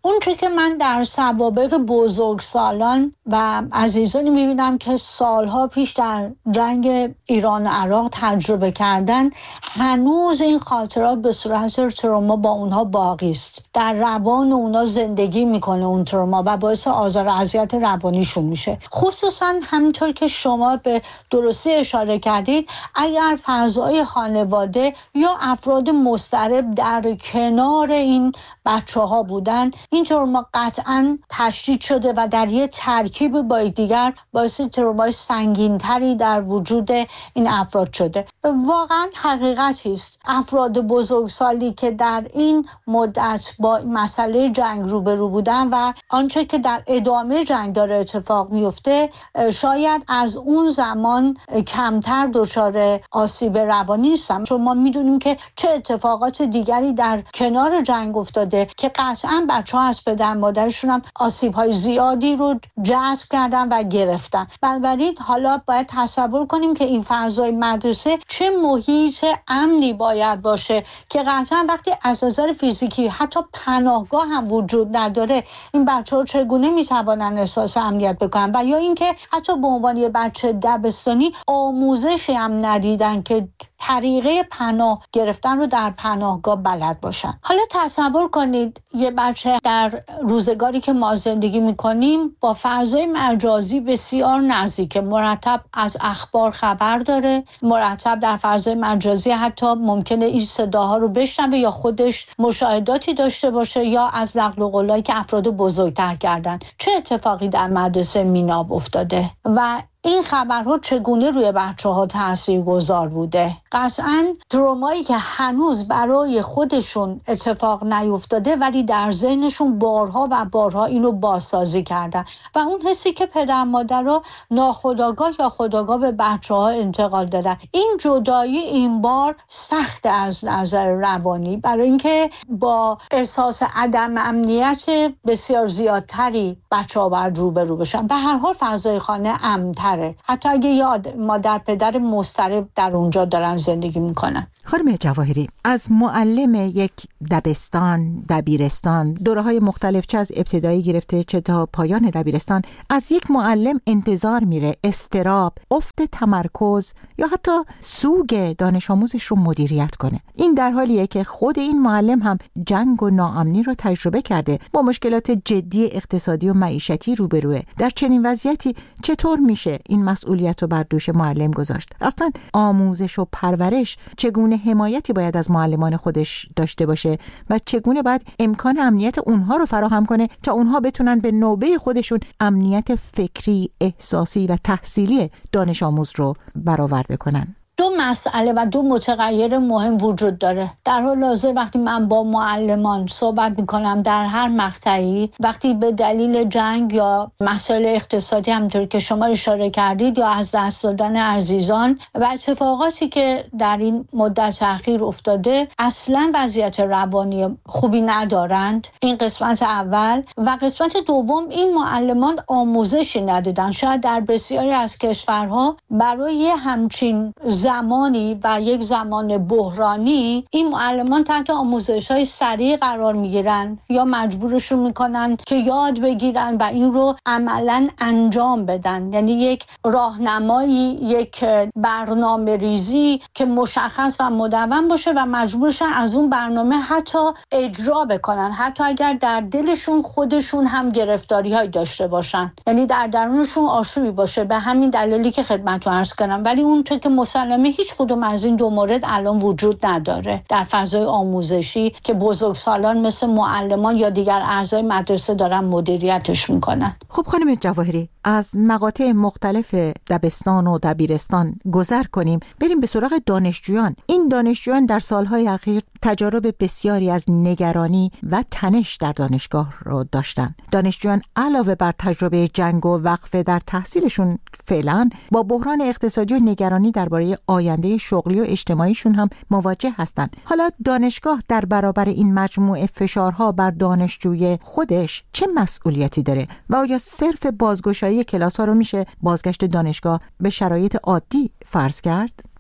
اون چیزی که من در سوابق بزرگسالان و عزیزانی میبینم که سالها پیش در جنگ ایران و عراق تجربه کردن، هنوز این خاطرات به صورت تروما با اونها باقی است. در روان اونها زندگی میکنه اون تروما و باعث آزار و اذیت روانیشون میشه. خصوصا همینطور که شما به درستی اشاره کردید، اگر فضای خانواده یا افراد مضطرب در کنار این بچه ها بودن، این تروما قطعا تشدید شده و در یه ترکیب با دیگر باعث ترومای سنگینتری در وجود این افراد شده. واقعا حقیقتی است افراد بزرگسالی که در این مدت با مسئله جنگ روبرو بودن و آنچه که در ادامه جنگ داره اتفاق میفته، شاید از اون زمان کمتر دچار آسیب روانی نیستن، چون ما میدونیم که چه اتفاقات دیگری در کنار جنگ افتاده که قطعا بچه ها از پدر مادرشون هم آسیب های زیادی رو جذب کردن و گرفتن. بنابراین حالا باید تصور کنیم که این فضای مدرسه چه محیط امنی باید باشه که قطعا وقتی از نظر فیزیکی حتی پناهگاه هم وجود نداره، این بچه ها چگونه میتوانن احساس امنیت بکنن؟ و یا اینکه حتی به عنوان یه بچه دبستانی آموزشی هم ندیدن که طریقه پناه گرفتن رو در پناهگاه بلد باشن. حالا تصور کنید یه بچه در روزگاری که ما زندگی میکنیم با فضای مجازی بسیار نزدیک، مرتب از اخبار خبر داره، مرتب در فضای مجازی حتی ممکنه این صداها رو بشنوه یا خودش مشاهداتی داشته باشه یا از نقل و قولایی که افراد بزرگتر کردن. چه اتفاقی در مدرسه میناب افتاده و این خبرها چگونه روی بچه ها تأثیر گذار بوده؟ قطعاً ترومایی که هنوز برای خودشون اتفاق نیفتاده ولی در ذهنشون بارها و بارها اینو بازسازی کردن و اون حسی که پدر مادرها ناخودآگاه یا خودآگاه به بچه ها انتقال دادن. این جدایی این بار سخت از نظر روانی، برای اینکه با احساس عدم امنیت بسیار زیادتری بچه ها باید روبرو بشن. به هر حال فضای خانه امن‌تر، حتی اگه یاد مادر پدر مضطرب در اونجا دارن زندگی میکنن. خانم جواهری، از معلم یک دبستان، دبیرستان، دوره‌های مختلف چه از ابتدایی گرفته چه تا پایان دبیرستان، از یک معلم انتظار میره اضطراب، افت تمرکز یا حتی سوگ دانش آموزش رو مدیریت کنه. این در حالیه که خود این معلم هم جنگ و ناامنی رو تجربه کرده، با مشکلات جدی اقتصادی و معیشتی روبروه. در چنین وضعیتی چطور میشه این مسئولیت رو بر دوش معلم گذاشت؟ اصلا آموزش و پرورش چگونه حمایتی باید از معلمان خودش داشته باشه و چگونه باید امکان امنیت اونها رو فراهم کنه تا اونها بتونن به نوبه خودشون امنیت فکری، احساسی و تحصیلی دانش آموز رو برآورده کنن؟ دو مسئله و دو متغیر مهم وجود داره. در حال حاضر وقتی من با معلمان صحبت میکنم در هر مقطعی، وقتی به دلیل جنگ یا مسائل اقتصادی همونطور که شما اشاره کردید یا از دست دادن عزیزان و اتفاقاتی که در این مدت اخیر افتاده اصلا وضعیت روانی خوبی ندارند، این قسمت اول. و قسمت دوم، این معلمان آموزشی ندیدن. شاید در بسیاری از کشورها برای همچین زمانی و یک زمان بحرانی این معلمان تحت آموزش‌های سریع قرار میگیرن یا مجبورشون میکنن که یاد بگیرن و این رو عملاً انجام بدن. یعنی یک راهنمایی، یک برنامه ریزی که مشخص و مدون باشه و مجبورشن از اون برنامه حتی اجرا بکنن، حتی اگر در دلشون خودشون هم گرفتاری‌های داشته باشن، یعنی در درونشون آشوبی باشه. به همین دلیلی که خدمتتون عرض کردم. ولی اون چه که مسلمه هیچ کدوم از این دو مورد الان وجود نداره در فضای آموزشی که بزرگسالان مثل معلمان یا دیگر اعضای مدرسه دارن مدیریتش میکنن. خب خانم جواهری، از مقاطع مختلف دبستان و دبیرستان گذر کنیم، بریم به سراغ دانشجویان. این دانشجویان در سالهای اخیر تجارب بسیاری از نگرانی و تنش در دانشگاه رو داشتن. دانشجویان علاوه بر تجربه جنگ و وقفه در تحصیلشون فعلا با بحران اقتصادی و نگرانی درباره آینده شغلی و اجتماعیشون هم مواجه هستند. حالا دانشگاه در برابر این مجموعه فشارها بر دانشجوی خودش چه مسئولیتی داره و آیا صرف بازگشایی کلاس ها رو میشه بازگشت دانشگاه به شرایط عادی فرض کرد؟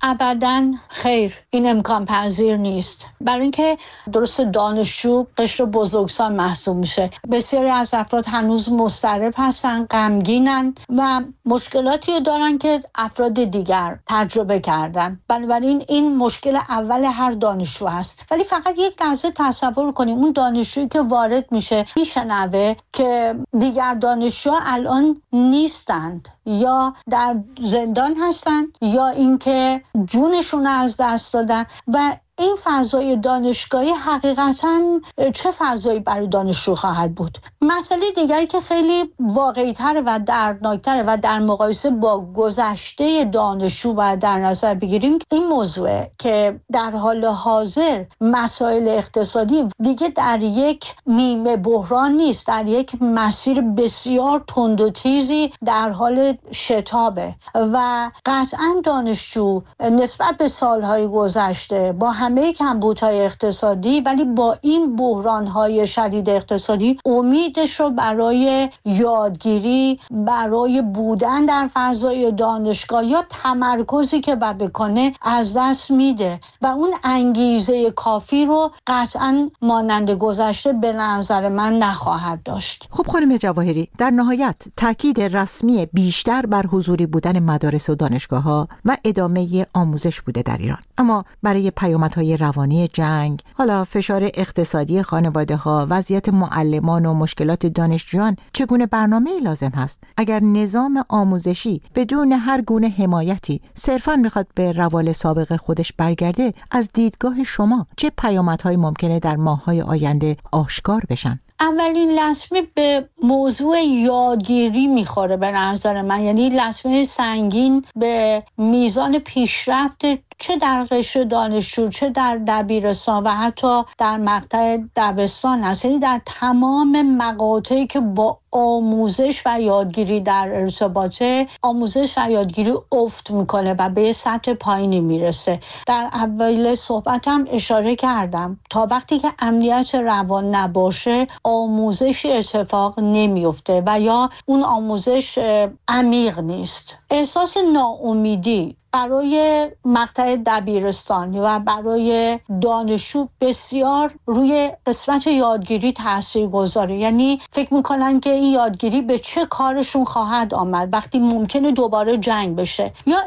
ابداً خیر، این امکان پذیر نیست. برای اینکه درست دانشجو قشر بزرگسال محسوب میشه، بسیاری از افراد هنوز مضطرب هستن، غمگینن و مشکلاتی رو دارن که افراد دیگر تجربه کردن. بنابراین این مشکل اول هر دانشجو هست. ولی فقط یک لحظه تصور کنیم اون دانشجویی که وارد میشه میشنوه که دیگر دانشجو الان نیستند، یا در زندان هستند، یا اینکه جونشون از دست دادن، و این فضای دانشگاهی حقیقتاً چه فضایی برای دانشجو خواهد بود؟ مسئله دیگری که خیلی واقعی‌تر و دردناک‌تر و در مقایسه با گذشته دانشجو باید در نظر بگیریم این موضوع که در حال حاضر مسائل اقتصادی دیگه در یک نیمه بحران نیست، در یک مسیر بسیار تند و تیزی در حال شتابه و قطعاً دانشجو نسبت به سالهای گذشته با همه کمبودهای اقتصادی ولی با این بحرانهای شدید اقتصادی امیدش رو برای یادگیری، برای بودن در فضای دانشگاه یا تمرکزی که باید بکنه از دست میده و اون انگیزه کافی رو قطعاً مانند گذشته به نظر من نخواهد داشت. خب خانم جواهری، در نهایت تاکید رسمی بیشتر بر حضوری بودن مدارس و دانشگاه‌ها و ادامه آموزش بوده در ایران، اما برای پیامدهای روانی جنگ، حالا فشار اقتصادی خانواده‌ها، وضعیت معلمان و مشکلات دانشجویان، چگونه برنامه‌ای لازم هست اگر نظام آموزشی بدون هر گونه حمایتی صرفاً میخواد به روال سابق خودش برگرده؟ از دیدگاه شما چه پیامدهایی ممکنه در ماه‌های آینده آشکار بشن؟ اولین لطمه به موضوع یادگیری میخوره به نظر من، یعنی لطمه سنگین به میزان پیشرفت چه در قشر دانشجو، چه در دبیرستان و حتی در مقطع دبستان هست، یعنی در تمام مقاطعی که با آموزش و یادگیری در ارتباطه، آموزش و یادگیری افت میکنه و به سطح پایینی میرسه. در اول صحبتم اشاره کردم تا وقتی که امنیت روان نباشه آموزشی اتفاق نمیفته و یا اون آموزش عمیق نیست. احساس ناامیدی برای مقطع دبیرستان و برای دانشجو بسیار روی قسمت یادگیری تاثیر گذاره، یعنی فکر میکنن که این یادگیری به چه کارشون خواهد آمد وقتی ممکنه دوباره جنگ بشه، یا